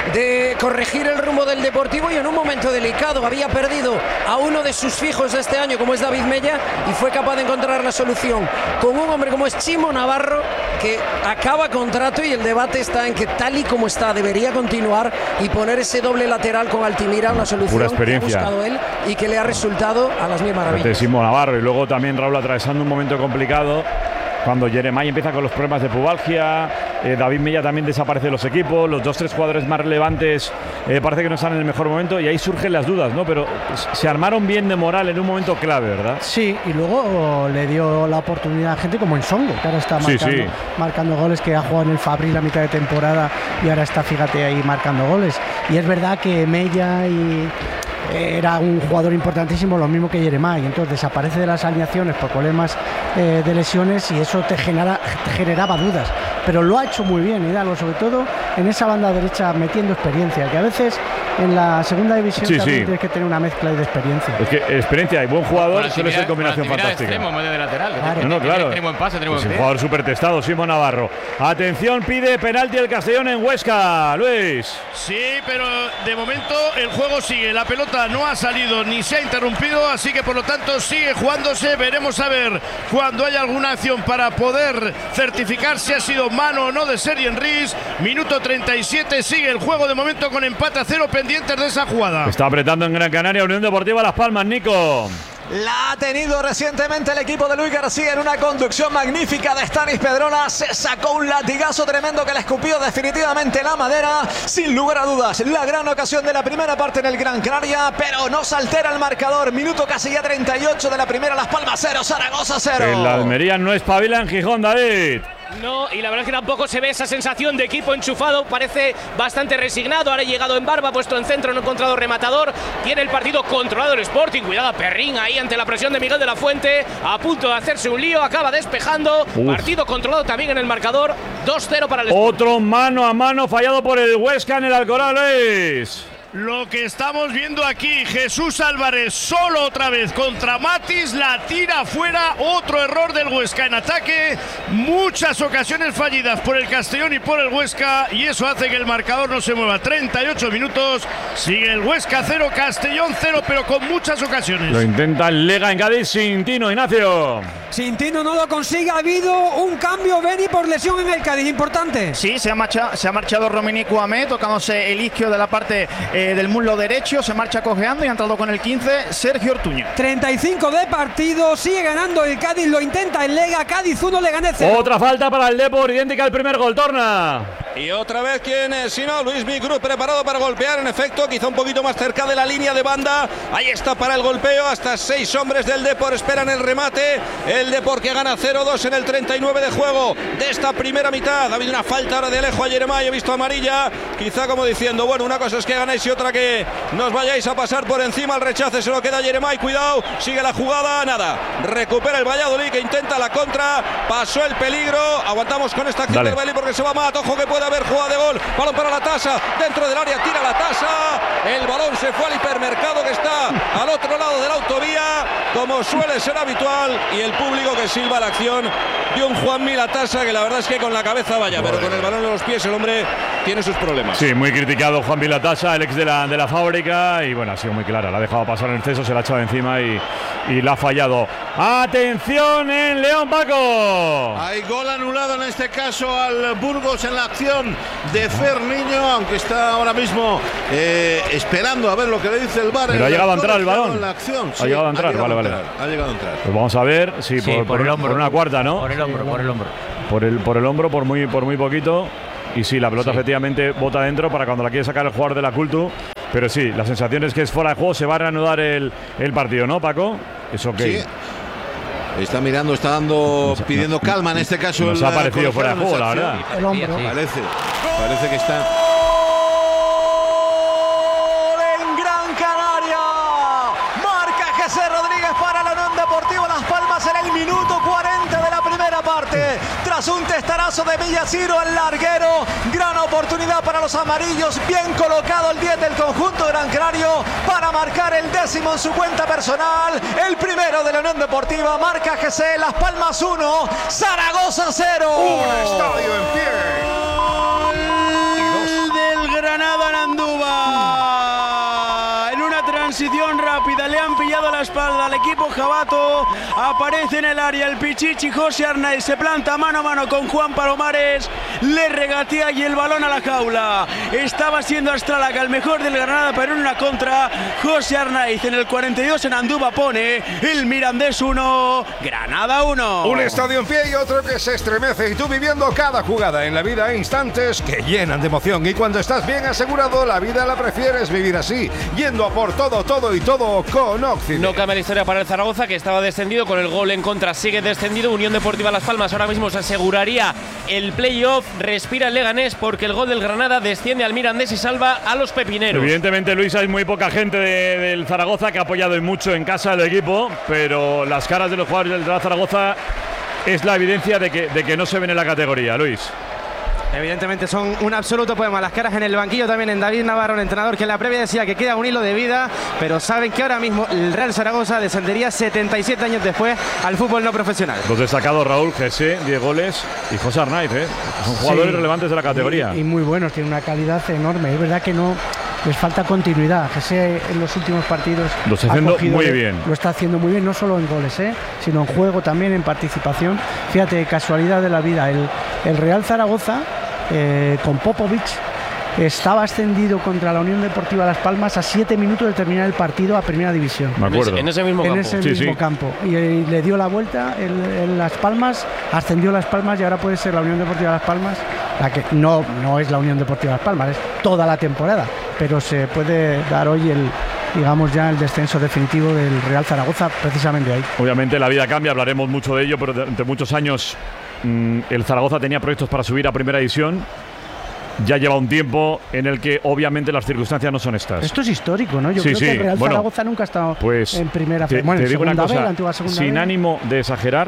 de corregir el rumbo del Deportivo y en un momento delicado. Había perdido a uno de sus fijos de este año, como es David Mella, y fue capaz de encontrar la solución con un hombre como es Chimo Navarro, que acaba contrato, y el debate está en que tal y como está debería continuar y poner ese doble lateral con Altimira, una solución Pura experiencia. que ha buscado él y que le ha resultado a las mil maravillas. Chimo Navarro, y luego también Raúl atravesando un momento complicado cuando Jeremai empieza con los problemas de pubalgia. eh, David Mella también desaparece de los equipos, los dos tres jugadores más relevantes eh, parece que no están en el mejor momento y ahí surgen las dudas, ¿no? Pero pues, se armaron bien de moral en un momento clave, ¿verdad? Sí, y luego le dio la oportunidad a gente como Ensongo, que ahora está marcando, sí, sí. marcando goles, que ha jugado en el Fabril la mitad de temporada y ahora está, fíjate, ahí marcando goles. Y es verdad que Mella y era un jugador importantísimo, lo mismo que Jeremai, entonces desaparece de las alineaciones por problemas eh, de lesiones y eso te, genera, te generaba dudas, pero lo ha hecho muy bien Hidalgo, sobre todo en esa banda derecha metiendo experiencia, que a veces en la segunda división sí, también sí. tienes que tener una mezcla de experiencia. Es que experiencia y buen jugador Con suele ser actividad- combinación con actividad fantástica. extremo en vez de lateral. Claro. Tiene- No, no, tiene- claro. tiene buen pase, tiene Pues buen un pie. jugador súper testado, Simón Navarro. Atención, pide penalti el Castellón en Huesca, Luis. Sí, pero de momento el juego sigue. La pelota no ha salido ni se ha interrumpido, así que por lo tanto sigue jugándose. Veremos a ver cuando haya alguna acción para poder certificar si ha sido mano o no de Sergi Enrich. Minuto treinta y siete, sigue el juego de momento con empate a cero pendientes de esa jugada. Está apretando en Gran Canaria, Unión Deportiva Las Palmas, Nico. La ha tenido recientemente el equipo de Luis García en una conducción magnífica de Stanis Pedrola. Se sacó un latigazo tremendo que le escupió definitivamente la madera. Sin lugar a dudas, la gran ocasión de la primera parte en el Gran Canaria, pero no se altera el marcador. Minuto casi ya treinta y ocho de la primera. Las Palmas cero, Zaragoza cero. El Almería no espabila en Gijón, David. No, y la verdad es que tampoco se ve esa sensación de equipo enchufado, parece bastante resignado. Ahora ha llegado en barba, puesto en centro, no ha encontrado rematador. Tiene el partido controlado el Sporting, cuidado a Perrín ahí ante la presión de Miguel de la Fuente, a punto de hacerse un lío, acaba despejando. Uf. Partido controlado también en el marcador, dos cero para el Sporting. Otro mano a mano fallado por el Huesca en el Alcoraz, Luis. Lo que estamos viendo aquí, Jesús Álvarez solo otra vez contra Matis, la tira fuera, otro error del Huesca en ataque, muchas ocasiones fallidas por el Castellón y por el Huesca, y eso hace que el marcador no se mueva. treinta y ocho minutos, sigue el Huesca cero, Castellón cero, pero con muchas ocasiones. Lo intenta el Lega en Cádiz sin Tino, Ignacio. Sin Tino no lo consigue, ha habido un cambio, Beni, por lesión en el Cádiz, importante. Sí, se ha marchado, se ha marchado Romini Cuamé, tocándose el isquio de la parte eh, del muslo derecho, se marcha cojeando y ha entrado con el quince Sergio Ortuño. treinta y cinco de partido, sigue ganando el Cádiz, lo intenta el Lega, Cádiz uno, Leganés cero. Otra falta para el Depor, idéntica al primer gol, Torna. Y otra vez, ¿quién es? Si no, Luis Micruz preparado para golpear, en efecto, quizá un poquito más cerca de la línea de banda. Ahí está para el golpeo, hasta seis hombres del Depor esperan el remate. El Depor que gana cero dos en el treinta y nueve de juego de esta primera mitad. Ha habido una falta ahora de Alejo a Jeremai, he visto amarilla, quizá como diciendo, bueno, una cosa es que ganéis y otra que nos vayáis a pasar por encima. El rechace se lo queda Jeremai, cuidado, sigue la jugada, nada, recupera el Valladolid que intenta la contra, pasó el peligro, aguantamos con esta acción Dale. del Beli porque se va Mat, ojo que puede haber jugada de gol, balón para la tasa, dentro del área tira la tasa, el balón se fue al hipermercado que está al otro lado de la autovía, como suele ser habitual, y el público que silba la acción de un Juanmi Latasa que la verdad es que con la cabeza vaya, pero con el balón en los pies el hombre tiene sus problemas. Sí, muy criticado Juan Vilatasa, el ex de la, de la fábrica, y bueno, ha sido muy clara, la ha dejado pasar en exceso, se la ha echado encima y, y la ha fallado. Atención en León, Paco. Hay gol anulado en este caso al Burgos en la acción de Ferniño, aunque está ahora mismo eh, esperando a ver lo que le dice el V A R. Pero ha llegado a entrar el balón. La acción. Ha llegado a entrar, vale, vale. Ha llegado a entrar. Pues vamos a ver, sí, Sí, por, por el hombro. por una cuarta, ¿no? Por el hombro, por el hombro. Por el, por el hombro, por muy, por muy poquito. Y sí, la pelota Sí. efectivamente bota dentro para cuando la quiere sacar el jugador de la Cultu. Pero sí, la sensación es que es fuera de juego, se va a reanudar el, el partido, ¿no, Paco? Es ok. Sí. Está mirando, está dando, pidiendo calma en este caso. Nos el, ha parecido fuera de juego, la acción. verdad. El hombro. Parece, parece que está. En Gran Canaria, marca José Rodríguez para la Unión Deportiva Las Palmas en el minuto cuarenta de la primera parte. Tras un testarazo de Villaciro, el larguero, gran oportunidad para los amarillos, bien colocado el diez del conjunto Gran Canario para marcar el décimo en su cuenta personal. El primero de la Unión Deportiva, marca G C, Las Palmas uno, Zaragoza cero. Un estadio en pie. Del Granada en Andúba. En una transición rápida le han pillado la espalda al equipo jabato. Aparece en el área el Pichichi José Arnaiz. Se planta mano a mano con Juan Palomares. Le regatea y el balón a la jaula. Estaba siendo Astralaga el mejor del Granada, pero en una contra. José Arnaiz en el cuarenta y dos en Andúba pone el Mirandés uno, Granada uno. Un estadio en pie y otro que se estremece, y tú viviendo cada jugada en la vida, instantes que llenan de emoción. Y cuando estás bien asegurado, la vida la prefieres vivir así, yendo a por todo, todo y todo con Occident. No cambia la historia para el Zaragoza, que estaba descendido con el gol en contra. Sigue descendido. Unión Deportiva Las Palmas ahora mismo se aseguraría el playoff. Respira el Leganés porque el gol del Granada desciende al Mirandés y salva a los pepineros. Evidentemente, Luis, hay muy poca gente de, del Zaragoza que ha apoyado en mucho en casa del equipo, pero las caras de los jugadores del Zaragoza es la evidencia de que, de que no se ven en la categoría, Luis. Evidentemente son un absoluto poema. Las caras en el banquillo también en David Navarro, el entrenador que en la previa decía que queda un hilo de vida, pero saben que ahora mismo el Real Zaragoza descendería setenta y siete años después al fútbol no profesional. Los destacados Raúl, Jesse, diez goles y José Arnaiz, ¿eh? Son jugadores Sí. relevantes de la categoría. Y, y muy buenos, tiene una calidad enorme. Es verdad que no les falta continuidad. José en los últimos partidos Lo está ha haciendo cogido- muy bien. Lo está haciendo muy bien, no solo en goles, ¿eh? sino en juego también, en participación. Fíjate, casualidad de la vida, el, el Real Zaragoza eh, con Popovic estaba ascendido contra la Unión Deportiva Las Palmas a siete minutos de terminar el partido a Primera División. Me acuerdo. En ese mismo En campo. ese Sí, mismo sí. campo. Y, eh, le dio la vuelta en Las Palmas, ascendió Las Palmas y ahora puede ser la Unión Deportiva Las Palmas, la que no, no es la Unión Deportiva Las Palmas, es toda la temporada, pero se puede dar hoy el, digamos ya el descenso definitivo del Real Zaragoza precisamente ahí. Obviamente la vida cambia, hablaremos mucho de ello, pero durante muchos años mmm, el Zaragoza tenía proyectos para subir a Primera División. Ya lleva un tiempo en el que obviamente las circunstancias no son estas. Esto es histórico, ¿no? Yo Sí, creo sí. que el Real Bueno, Zaragoza nunca ha estado Pues en primera te, fe- bueno, te en digo una segunda cosa, B, la antigua segunda sin B. ánimo de exagerar,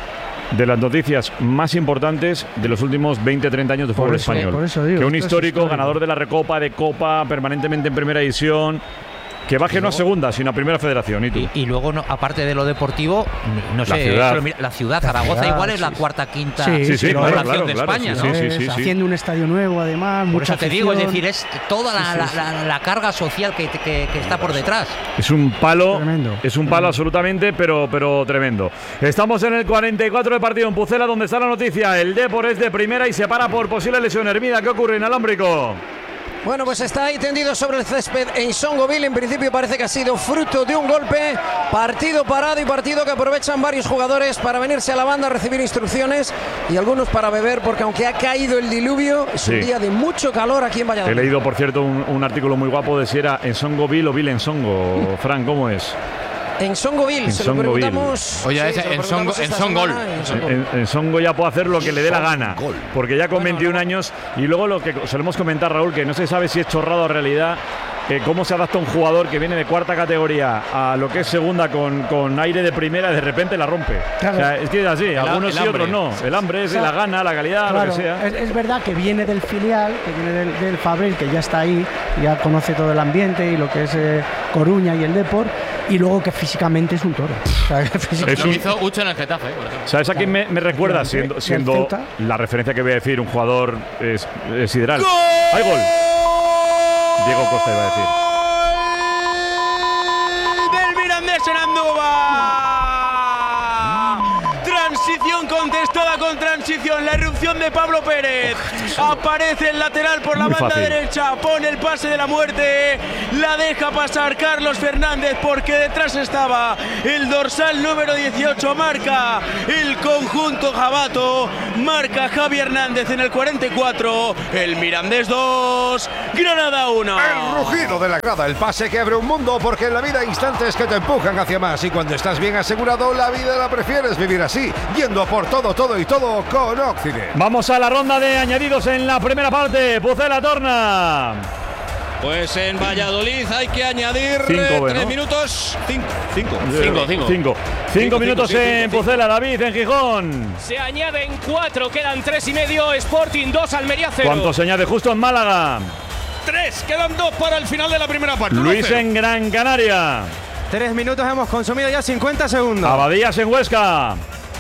de las noticias más importantes de los últimos veinte treinta años de Por fútbol eso, español. por eso digo, que un esto es histórico, histórico. ganador de la Recopa, de Copa, permanentemente en Primera División, que baje no a segunda, sino a Primera Federación. ¿Y tú? Y luego, no, aparte de lo deportivo, no La sé, ciudad. solo mira, la ciudad, Zaragoza ciudad, igual es sí, la sí. cuarta, quinta Sí, Sí, sí, población claro, claro, de claro, España, sí, ¿no? sí, Es sí, sí. haciendo un estadio nuevo, además, Por mucha eso te digo, es afición. decir, es toda la, Sí, sí, la- sí. la- la carga social que, que- que está por detrás. Es un palo, Tremendo. es un palo absolutamente, pero, pero tremendo. Estamos en el cuarenta y cuatro de partido en Pucela, donde está la noticia. El Depor es de primera y se para por posible lesión. Hermida, ¿qué ocurre en Alámbrico? Bueno, pues está ahí tendido sobre el césped en Songoville. En principio parece que ha sido fruto de un golpe. Partido parado y partido que aprovechan varios jugadores para venirse a la banda a recibir instrucciones y algunos para beber, porque aunque ha caído el diluvio, es un Sí. día de mucho calor aquí en He Valladolid. leído, por cierto, un, un artículo muy guapo de si era en Songoville o Ville en Songo. Fran, ¿cómo es? En Songoville, En se lo Songoville. preguntamos. Oye, sí, ese- se lo en preguntamos Songo- en esta Songol. semana, en Songol. En, en Songo ya puede hacer lo que le dé la gana, porque ya con veintiún años, y luego lo que solemos comentar, Raúl, que no se sabe si es chorrado o realidad, eh, cómo se adapta un jugador que viene de cuarta categoría a lo que es segunda con, con aire de primera y de repente la rompe. Claro. O sea, es que es así, ha- algunos el sí, otros hambre. no. El hambre es O sea, la gana, la calidad, Claro, lo que sea. es, es verdad que viene del filial, que viene del, del Fabril, que ya está ahí, ya conoce todo el ambiente y lo que es eh, Coruña y el Depor, y luego que físicamente es un toro. O sea, que físicamente- Es Lo un- que hizo Ucho en el Getafe, por ejemplo. ¿Sabes a quién me, me recuerda? Del- Siendo, del siendo Ceuta. la referencia que voy a decir, un jugador es, es sideral. ¡Hay gol! Diego Costa iba a decir. Del Mirandés Andrés en Andúba. Transición contestada con transición. La irrupción de Pablo Pérez. Aparece el lateral por la Muy banda fácil. derecha. Pone el pase de la muerte. La deja pasar Carlos Fernández porque detrás estaba el dorsal número dieciocho. Marca el conjunto jabato. Marca Javi Hernández en el cuarenta y cuatro. El Mirandés dos. Granada uno. El rugido de la grada, el pase que abre un mundo, porque en la vida hay instantes que te empujan hacia más, y cuando estás bien asegurado, la vida la prefieres vivir así, yendo por todo, todo y todo con Occident. Vamos a la ronda de añadidos en la primera parte. Pucela torna. Pues en Valladolid hay que añadir Cinco, eh, bueno. tres minutos. Cinco. Cinco. Cinco, cinco. Cinco, cinco minutos cinco, en cinco, Pucela, David, en Gijón. Se añaden cuatro, quedan tres y medio. Sporting dos, Almería cero. ¿Cuánto se añade justo en Málaga? Tres, quedan dos para el final de la primera parte. Luis uno cero. en Gran Canaria. Tres minutos, hemos consumido ya cincuenta segundos. Abadías en Huesca.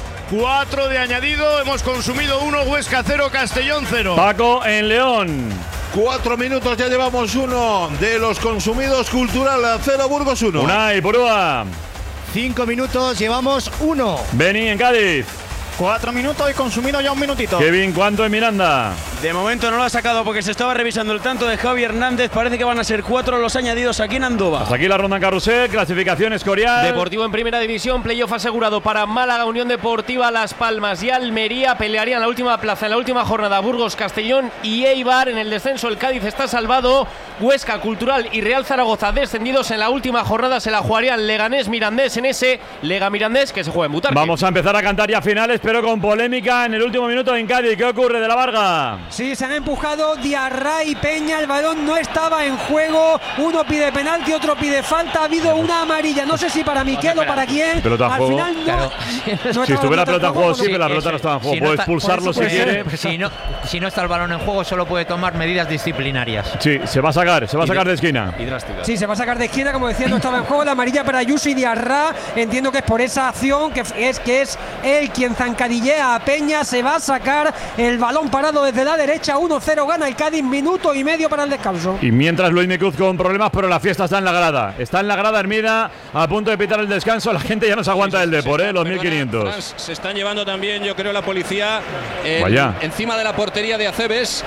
Cuatro de añadido, hemos consumido uno, Huesca cero, Castellón cero. Paco en León. Cuatro minutos, ya llevamos uno de los consumidos. Cultural cero, Burgos uno. Unai Purúa. Cinco minutos, llevamos uno. Beni en Cádiz. Cuatro minutos y consumido ya un minutito. Kevin, ¿cuánto en Miranda? De momento no lo ha sacado porque se estaba revisando el tanto de Javi Hernández. Parece que van a ser cuatro los añadidos aquí en Andúba. Hasta aquí la ronda en carrusel, clasificación Escorial. Deportivo en primera división, playoff asegurado para Málaga, Unión Deportiva Las Palmas y Almería. Pelearían la última plaza en la última jornada Burgos, Castellón y Eibar. En el descenso el Cádiz está salvado. Huesca, Cultural y Real Zaragoza descendidos. En la última jornada se la jugarían Leganés, Mirandés en ese Lega Mirandés que se juega en Butarque. Vamos a empezar a cantar ya finales, pero con polémica en el último minuto en Cádiz. ¿Qué ocurre de la Varga? Sí, se han empujado Diarra y Peña, el balón no estaba en juego, uno pide penalti, otro pide falta, ha habido una amarilla, no sé si para Miquel o para quién, Pelota en al juego. final no, Claro. no Si estuviera pelota en juego, sí, pero la Sí, pelota eso no estaba en es. juego. Si Puede no está- expulsarlo por si eso quiere. puede ser. Si no, si no está el balón en juego, solo puede tomar medidas disciplinarias. Sí, se va a sacar, se va a sacar de esquina. Y drásticas. Sí, se va a sacar de esquina, como decía, no estaba en juego la amarilla para Ayuso y Diarra. Entiendo que es por esa acción, que es que es él quien zancadillea a Peña. Se va a sacar el balón parado desde la derecha. uno cero gana el Cádiz, minuto y medio para el descanso. Y mientras Luis Micuz con problemas, pero la fiesta está en la grada. Está en la grada Hermida, a punto de pitar el descanso. La gente ya no se aguanta del Depor, ¿eh? Los mil quinientos. Fran, se están llevando también, yo creo, la policía en- Vaya. encima de la portería de Acebes.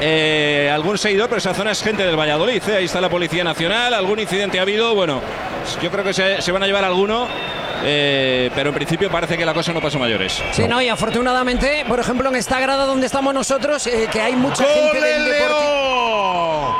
Eh, algún seguidor, pero esa zona es gente del Valladolid. ¿eh? Ahí está la Policía Nacional. Algún incidente ha habido. Bueno, yo creo que se, se van a llevar alguno. Eh, pero en principio parece que la cosa no pasó mayores. Sí, no, y afortunadamente, por ejemplo, en esta grada donde estamos nosotros, eh, que hay mucha gente del Deportivo.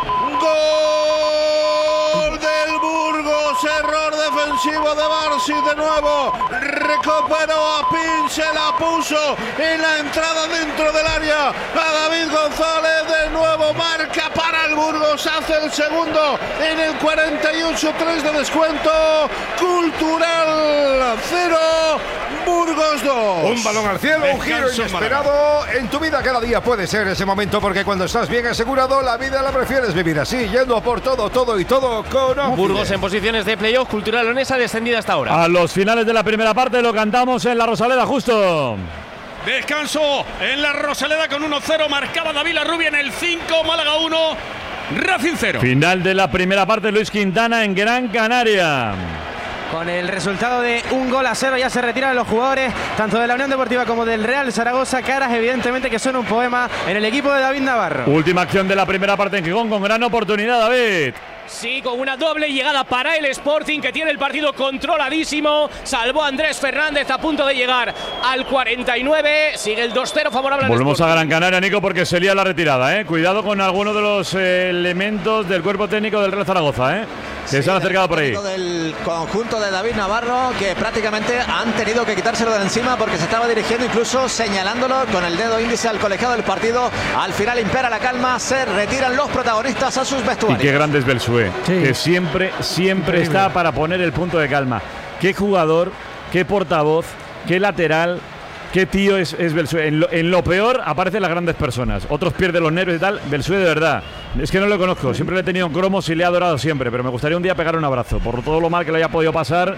¡Gol del Burgos! Error defensivo de Barsi de nuevo. Recuperó a Pin, se la puso en la entrada dentro del área. A David González de nuevo marca para el Burgos. Hace el segundo en el cuarenta y ocho, tres de descuento. Cultural cero, Burgos dos. Un balón al cielo, un giro Descanso inesperado. En tu vida cada día puede ser ese momento, porque cuando estás bien asegurado, la vida la prefieres vivir así, yendo por todo, todo y todo con Occident. Burgos en posiciones de playoff, Cultural Leonesa descendida hasta ahora. A los finales de la primera parte lo cantamos en la Rosaleda justo. Descanso en la Rosaleda con uno cero. Marcaba David Larrubia en el cinco. Málaga uno. Racing cero. Final de la primera parte, Luis Quintana en Gran Canaria. Con el resultado de un gol a cero ya se retiran los jugadores tanto de la Unión Deportiva como del Real Zaragoza. Caras evidentemente que son un poema en el equipo de David Navarro. Última acción de la primera parte en Gijón con gran oportunidad, David. Sí, con una doble llegada para el Sporting, que tiene el partido controladísimo. Salvó a Andrés Fernández a punto de llegar al cuarenta y nueve. Sigue el dos cero favorable al Volvemos a Sporting. Gran Canaria, Nico, porque se lía la retirada, ¿eh? Cuidado con algunos de los eh, elementos del cuerpo técnico del Real Zaragoza, ¿eh? Que Sí, se han acercado por ahí. Del conjunto de David Navarro, que prácticamente han tenido que quitárselo de encima porque se estaba dirigiendo, incluso señalándolo con el dedo índice al colegiado del partido. Al final impera la calma, se retiran los protagonistas a sus Y vestuarios. qué grande es Belsué, Sí. que siempre, siempre Increíble. está para poner el punto de calma. Qué jugador, qué portavoz, qué lateral, qué tío es, es Belsué. En lo, en lo peor aparecen las grandes personas. Otros pierden los nervios y tal. Belsué, de verdad. Es que no lo conozco. Siempre le he tenido en cromos y le he adorado siempre. Pero me gustaría un día pegar un abrazo. Por todo lo mal que le haya podido pasar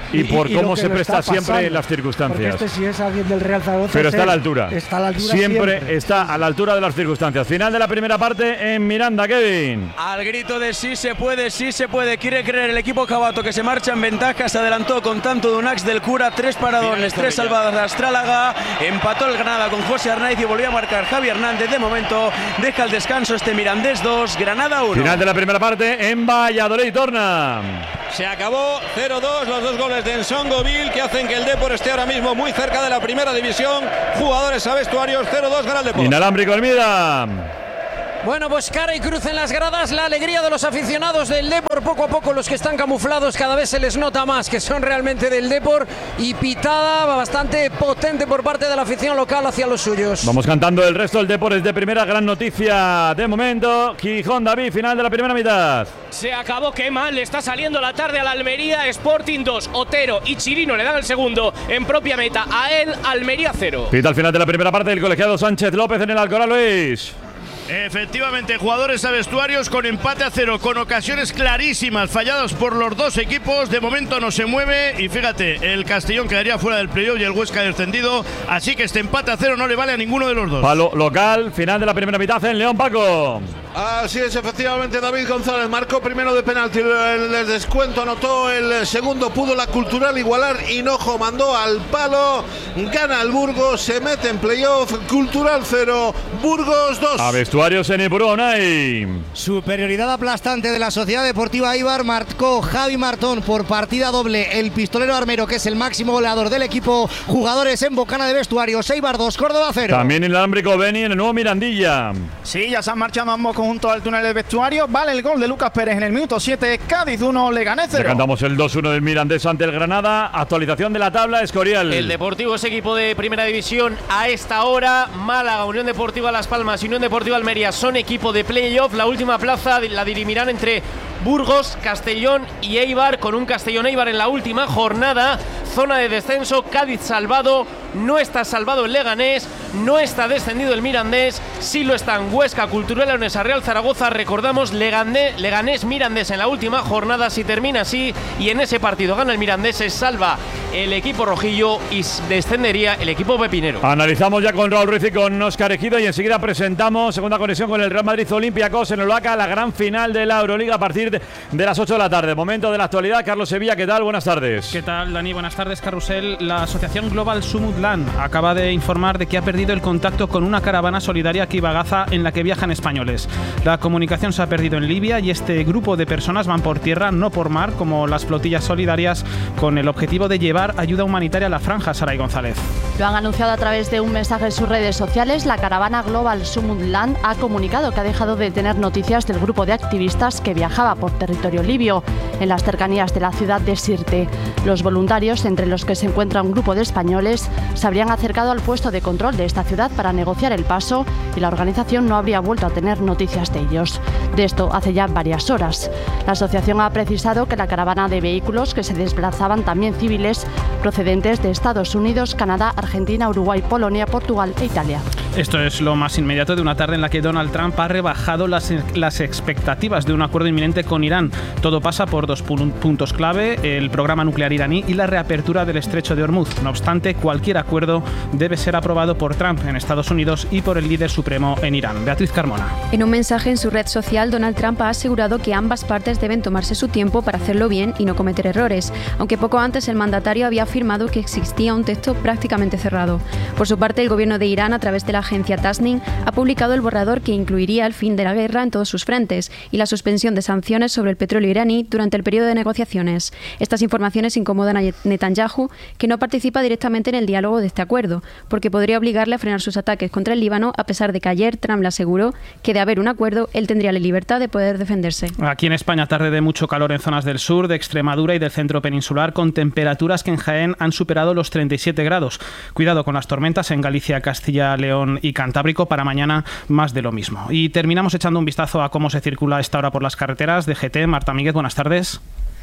y, y por y cómo se lo presta está siempre pasando, en las circunstancias. Porque este si es alguien del Real Zaragoza. Pero está a la altura. Está a la altura siempre, siempre. está a la altura de las circunstancias. Final de la primera parte en Miranda, Kevin. Al grito de sí se puede, sí se puede. Quiere creer el equipo Cabato que se marcha en ventaja. Se adelantó con tanto de Unax del Cura. Tres paradones, tres salvadas de Astrálaga. Empató el Granada con José Arnaiz y volvió a marcar Javi Hernández. De momento deja el descanso este Mirandés dos, Granada uno. Final de la primera parte en Valladolid, Torna. Se acabó cero dos, los dos goles de Ensongoville que hacen que el Depor esté ahora mismo muy cerca de la primera división. Jugadores a vestuarios, cero dos gana el Depor. Inalámbrico Almida. Bueno, pues cara y cruz en las gradas, la alegría de los aficionados del Depor, poco a poco los que están camuflados cada vez se les nota más que son realmente del Depor, y pitada bastante potente por parte de la afición local hacia los suyos. Vamos cantando el resto del Depor es de primera, gran noticia de momento. Gijón, David, final de la primera mitad. Se acabó, qué mal le está saliendo la tarde a la Almería. Sporting dos, Otero y Chirino le dan el segundo en propia meta a él, Almería cero. Pita al final de la primera parte el colegiado Sánchez López en el Alcoraz, Luis. Efectivamente, jugadores a vestuarios con empate a cero, con ocasiones clarísimas falladas por los dos equipos. De momento no se mueve y fíjate, el Castellón quedaría fuera del playoff y el Huesca descendido, así que este empate a cero no le vale a ninguno de los dos. Palo local, final de la primera mitad en León, Paco. Así es, efectivamente, David González marcó primero de penalti, el, el descuento anotó, el segundo pudo la Cultural igualar, Hinojo mandó al palo, gana el Burgos, se mete en playoff, Cultural cero, Burgos dos. A vestuarios en Ipurúa. Superioridad aplastante de la Sociedad Deportiva Eibar, marcó Javi Martón por partida doble, el pistolero armero que es el máximo goleador del equipo. Jugadores en bocana de vestuarios, Eibar dos, Córdoba cero. También inalámbrico Beni en el nuevo Mirandilla. Sí, ya se han marchado ambos conjuntos al túnel de vestuario. Vale el gol de Lucas Pérez en el minuto siete, Cádiz uno, Leganés cero. Cantamos el dos uno del Mirandés ante el Granada. Actualización de la tabla, Escorial. El Deportivo es equipo de primera división a esta hora. Málaga, Unión Deportiva Las Palmas y Unión Deportiva Almería son equipo de playoff. La última plaza la dirimirán entre Burgos, Castellón y Eibar, con un Castellón-Eibar en la última jornada. Zona de descenso, Cádiz salvado, no está salvado el Leganés, no está descendido el Mirandés, sí lo están Huesca, Cultural, Leonesa, Real Zaragoza. Recordamos, Leganés, Leganés Mirandés en la última jornada. Si termina así y en ese partido gana el Mirandés, se salva el equipo rojillo y descendería el equipo pepinero. Analizamos ya con Raúl Ruiz y con Óscar Ejido y enseguida presentamos segunda conexión con el Real Madrid Olympiacos en Olaca, la gran final de la Euroliga a partir de, de las ocho de la tarde. Momento de la actualidad. Carlos Sevilla, ¿qué tal? Buenas tardes. ¿Qué tal, Dani? Buenas tardes, Carrusel. La asociación Global Sumutland acaba de informar de que ha perdido el contacto con una caravana solidaria que iba a Gaza en la que viajan españoles. La comunicación se ha perdido en Libia y este grupo de personas van por tierra, no por mar, como las flotillas solidarias, con el objetivo de llevar ayuda humanitaria a la franja. Saray González. Lo han anunciado a través de un mensaje en sus redes sociales. La caravana Global Sumutland ha comunicado que ha dejado de tener noticias del grupo de activistas que viajaba por territorio libio en las cercanías de la ciudad de Sirte. Los voluntarios, entre los que se encuentra un grupo de españoles, se habrían acercado al puesto de control de esta ciudad para negociar el paso y la organización no habría vuelto a tener noticias de ellos. De esto hace ya varias horas. La asociación ha precisado que la caravana de vehículos que se desplazaban, también civiles, procedentes de Estados Unidos, Canadá, Argentina, Uruguay, Polonia, Portugal e Italia. Esto es lo más inmediato de una tarde en la que Donald Trump ha rebajado las, las expectativas de un acuerdo inminente con Irán. Todo pasa por dos puntos clave: el programa nuclear iraní y la reapertura del estrecho de Hormuz. No obstante, cualquier acuerdo debe ser aprobado por Trump en Estados Unidos y por el líder supremo en Irán. Beatriz Carmona. En un mensaje en su red social, Donald Trump ha asegurado que ambas partes deben tomarse su tiempo para hacerlo bien y no cometer errores, aunque poco antes el mandatario había afirmado que existía un texto prácticamente cerrado. Por su parte, el gobierno de Irán, a través de la agencia Tasnim, ha publicado el borrador que incluiría el fin de la guerra en todos sus frentes y la suspensión de sanciones sobre el petróleo iraní durante el periodo de negociaciones. Estas informaciones incomodan a Netanyahu, que no participa directamente en el diálogo de este acuerdo, porque podría obligarle a frenar sus ataques contra el Líbano, a pesar de que ayer Trump le aseguró que de haber un acuerdo, él tendría la libertad de poder defenderse. Aquí en España, tarde de mucho calor en zonas del sur, de Extremadura y del centro peninsular, con temperaturas que en Jaén han superado los treinta y siete grados. Cuidado con las tormentas en Galicia, Castilla, León y Cantábrico. Para mañana, más de lo mismo. Y terminamos echando un vistazo a cómo se circula a esta hora por las carreteras. De G T, Marta Míguez, buenas tardes.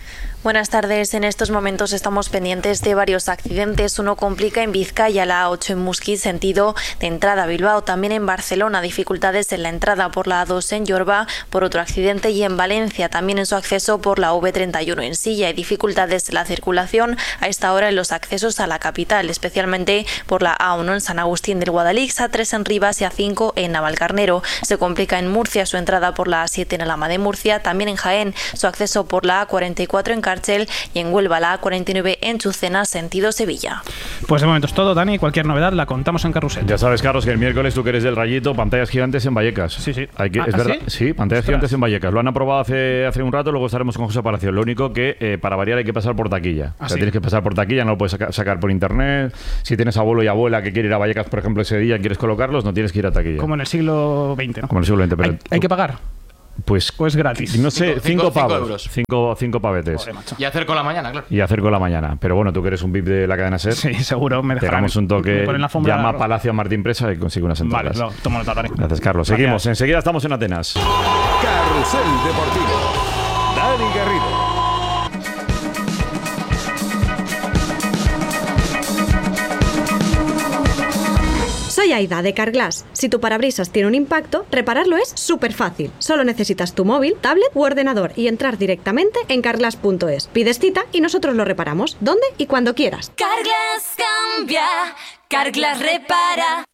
Buenas tardes. En estos momentos estamos pendientes de varios accidentes. Uno complica en Vizcaya, la A ocho en Musquit, sentido de entrada a Bilbao. También en Barcelona, dificultades en la entrada por la A dos en Yorba por otro accidente. Y en Valencia, también en su acceso por la V treinta y uno en Silla. Hay dificultades en la circulación a esta hora en los accesos a la capital, especialmente por la A uno en San Agustín del Guadalix, A tres en Rivas y A cinco en Navalcarnero. Se complica en Murcia su entrada por la A siete en Alhama de Murcia. También en Jaén, su acceso por la A cuarenta y cuatro en Cárcel, y en Huelva la A cuarenta y nueve en Chucena, sentido Sevilla. Pues de momento es todo, Dani. Cualquier novedad la contamos en Carrusel. Ya sabes, Carlos, que el miércoles tú que eres del Rayito, pantallas gigantes en Vallecas. Sí, sí. Hay que, ¿Ah, es verdad. ¿sí? Sí, pantallas Ostras. gigantes en Vallecas. Lo han aprobado hace, hace un rato, luego estaremos con José Palacio. Lo único que eh, para variar hay que pasar por taquilla. ¿Ah, o sea, sí? tienes que pasar por taquilla, no lo puedes saca, sacar por internet. Si tienes abuelo y abuela que quiere ir a Vallecas, por ejemplo, ese día y quieres colocarlos, no tienes que ir a taquilla. Como en el siglo veinte, ¿no? Como en el siglo veinte, pero ¿Hay, hay que pagar? Pues, pues gratis. No sé, cinco, Cinco- cinco pavos. euros. Cinco, cinco pavetes. Joder, macho. Y hacer con la mañana, claro. Y hacer con la mañana. Pero bueno, tú que eres un V I P de la cadena SER. Sí, seguro. Me dejarán. Pegamos un toque, me ponen la alfombra llama a roja. Palacio a Martín Presa y consigue unas Vale, entradas. lo tomo nota, Dani. Gracias, Carlos. Gracias. Seguimos. Enseguida estamos en Atenas. Carrusel Deportivo. Dani Garrido. Soy Aida de Carglass. Si tu parabrisas tiene un impacto, repararlo es súper fácil. Solo necesitas tu móvil, tablet u ordenador y entrar directamente en carglass punto es. Pides cita y nosotros lo reparamos, donde y cuando quieras. Carglass cambia, Carglass repara.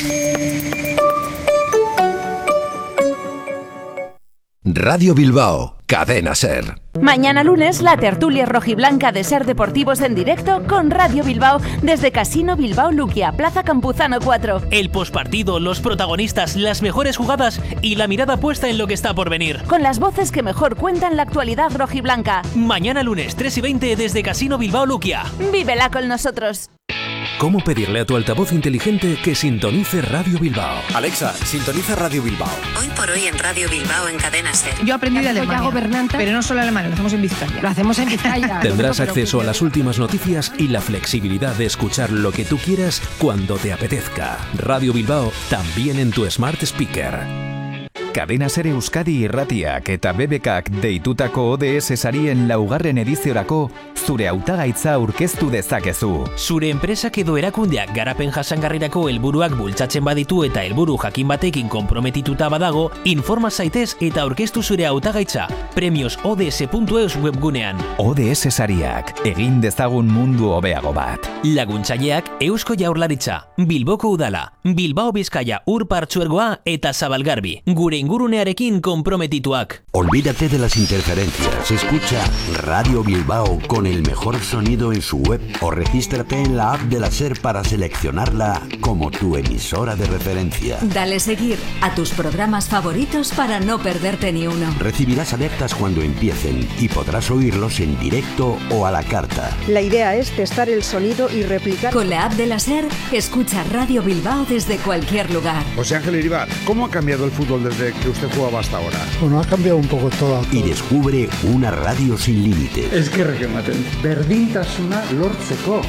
Radio Bilbao, Cadena SER. Mañana lunes, la tertulia rojiblanca de SER Deportivos en directo con Radio Bilbao desde Casino Bilbao Luquia, Plaza Campuzano cuatro. El pospartido, los protagonistas, las mejores jugadas y la mirada puesta en lo que está por venir. Con las voces que mejor cuentan la actualidad rojiblanca. Mañana lunes, tres y veinte desde Casino Bilbao Luquia. Vívela con nosotros. ¿Cómo pedirle a tu altavoz inteligente que sintonice Radio Bilbao? Alexa, sintoniza Radio Bilbao. Hoy por hoy en Radio Bilbao en Cadena SER. Yo aprendí de Alemania, pero no solo alemán, lo hacemos en Vizcaya. Lo hacemos en Vizcaya. Tendrás acceso a las últimas noticias y la flexibilidad de escuchar lo que tú quieras cuando te apetezca. Radio Bilbao, también en tu Smart Speaker. Cadena SER Euskadi irratiak eta B B Kak deitutako O D S sarien laugarren ediziorako zure hautagaitza aurkeztu dezakezu. Zure enpresak edo erakundeak garapen jasangarrirako helburuak bultzatzen baditu eta helburu jakin batekin konprometituta badago, informa zaitez eta aurkeztu zure hautagaitza premios O D S puntu eus webgunean. O D S sariak, egin dezagun mundu hobeago bat. Laguntzaileak Eusko Jaurlaritza, Bilboko Udala, Bilbao Bizkaia Ur Partzuergoa eta Zabalgarbi. Gure ingurunearekin konprometituak. Olvídate de las interferencias. Escucha Radio Bilbao con el mejor sonido en su web o regístrate en la app de la SER para seleccionarla como tu emisora de referencia. Dale seguir a tus programas favoritos para no perderte ni uno. Recibirás alertas cuando empiecen y podrás oírlos en directo o a la carta. La idea es testar el sonido y replicar. Con la app de la SER, escucha Radio Bilbao desde cualquier lugar. José Ángel Iribar, ¿cómo ha cambiado el fútbol desde que usted jugaba hasta ahora? Bueno, ha cambiado un poco todo. todo. Y descubre una radio sin límites. Es que requematen. Berdintasuna lortzeko.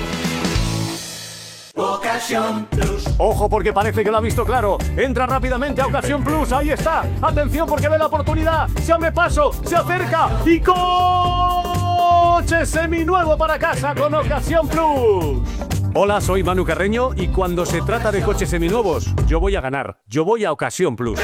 Ocasión Plus. Ojo porque parece que lo ha visto claro. Entra rápidamente a Ocasión Plus. Ahí está. Atención porque ve la oportunidad. Se abre paso. Se acerca. Y coche seminuevo para casa con Ocasión Plus. Hola, soy Manu Carreño y cuando se trata de coches seminuevos, yo voy a ganar. Yo voy a Ocasión Plus.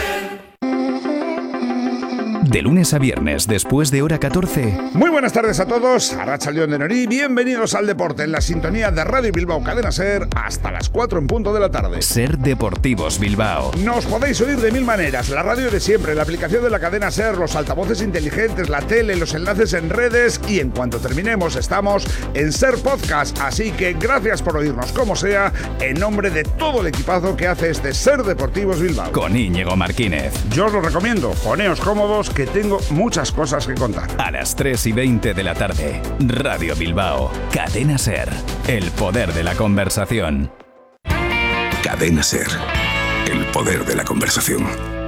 De lunes a viernes, después de hora catorce. Muy buenas tardes a todos, Arratsaldeon de Nori, bienvenidos al deporte en la sintonía de Radio Bilbao Cadena SER hasta las cuatro en punto de la tarde. SER Deportivos Bilbao. Nos podéis oír de mil maneras, la radio de siempre, la aplicación de la cadena SER, los altavoces inteligentes, la tele, los enlaces en redes y en cuanto terminemos estamos en SER Podcast, así que gracias por oírnos como sea, en nombre de todo el equipazo que hace este SER Deportivos Bilbao. Con Íñigo Martínez. Yo os lo recomiendo, poneos cómodos que tengo muchas cosas que contar. A las tres y veinte de la tarde, Radio Bilbao, Cadena SER, el poder de la conversación. Cadena SER, el poder de la conversación.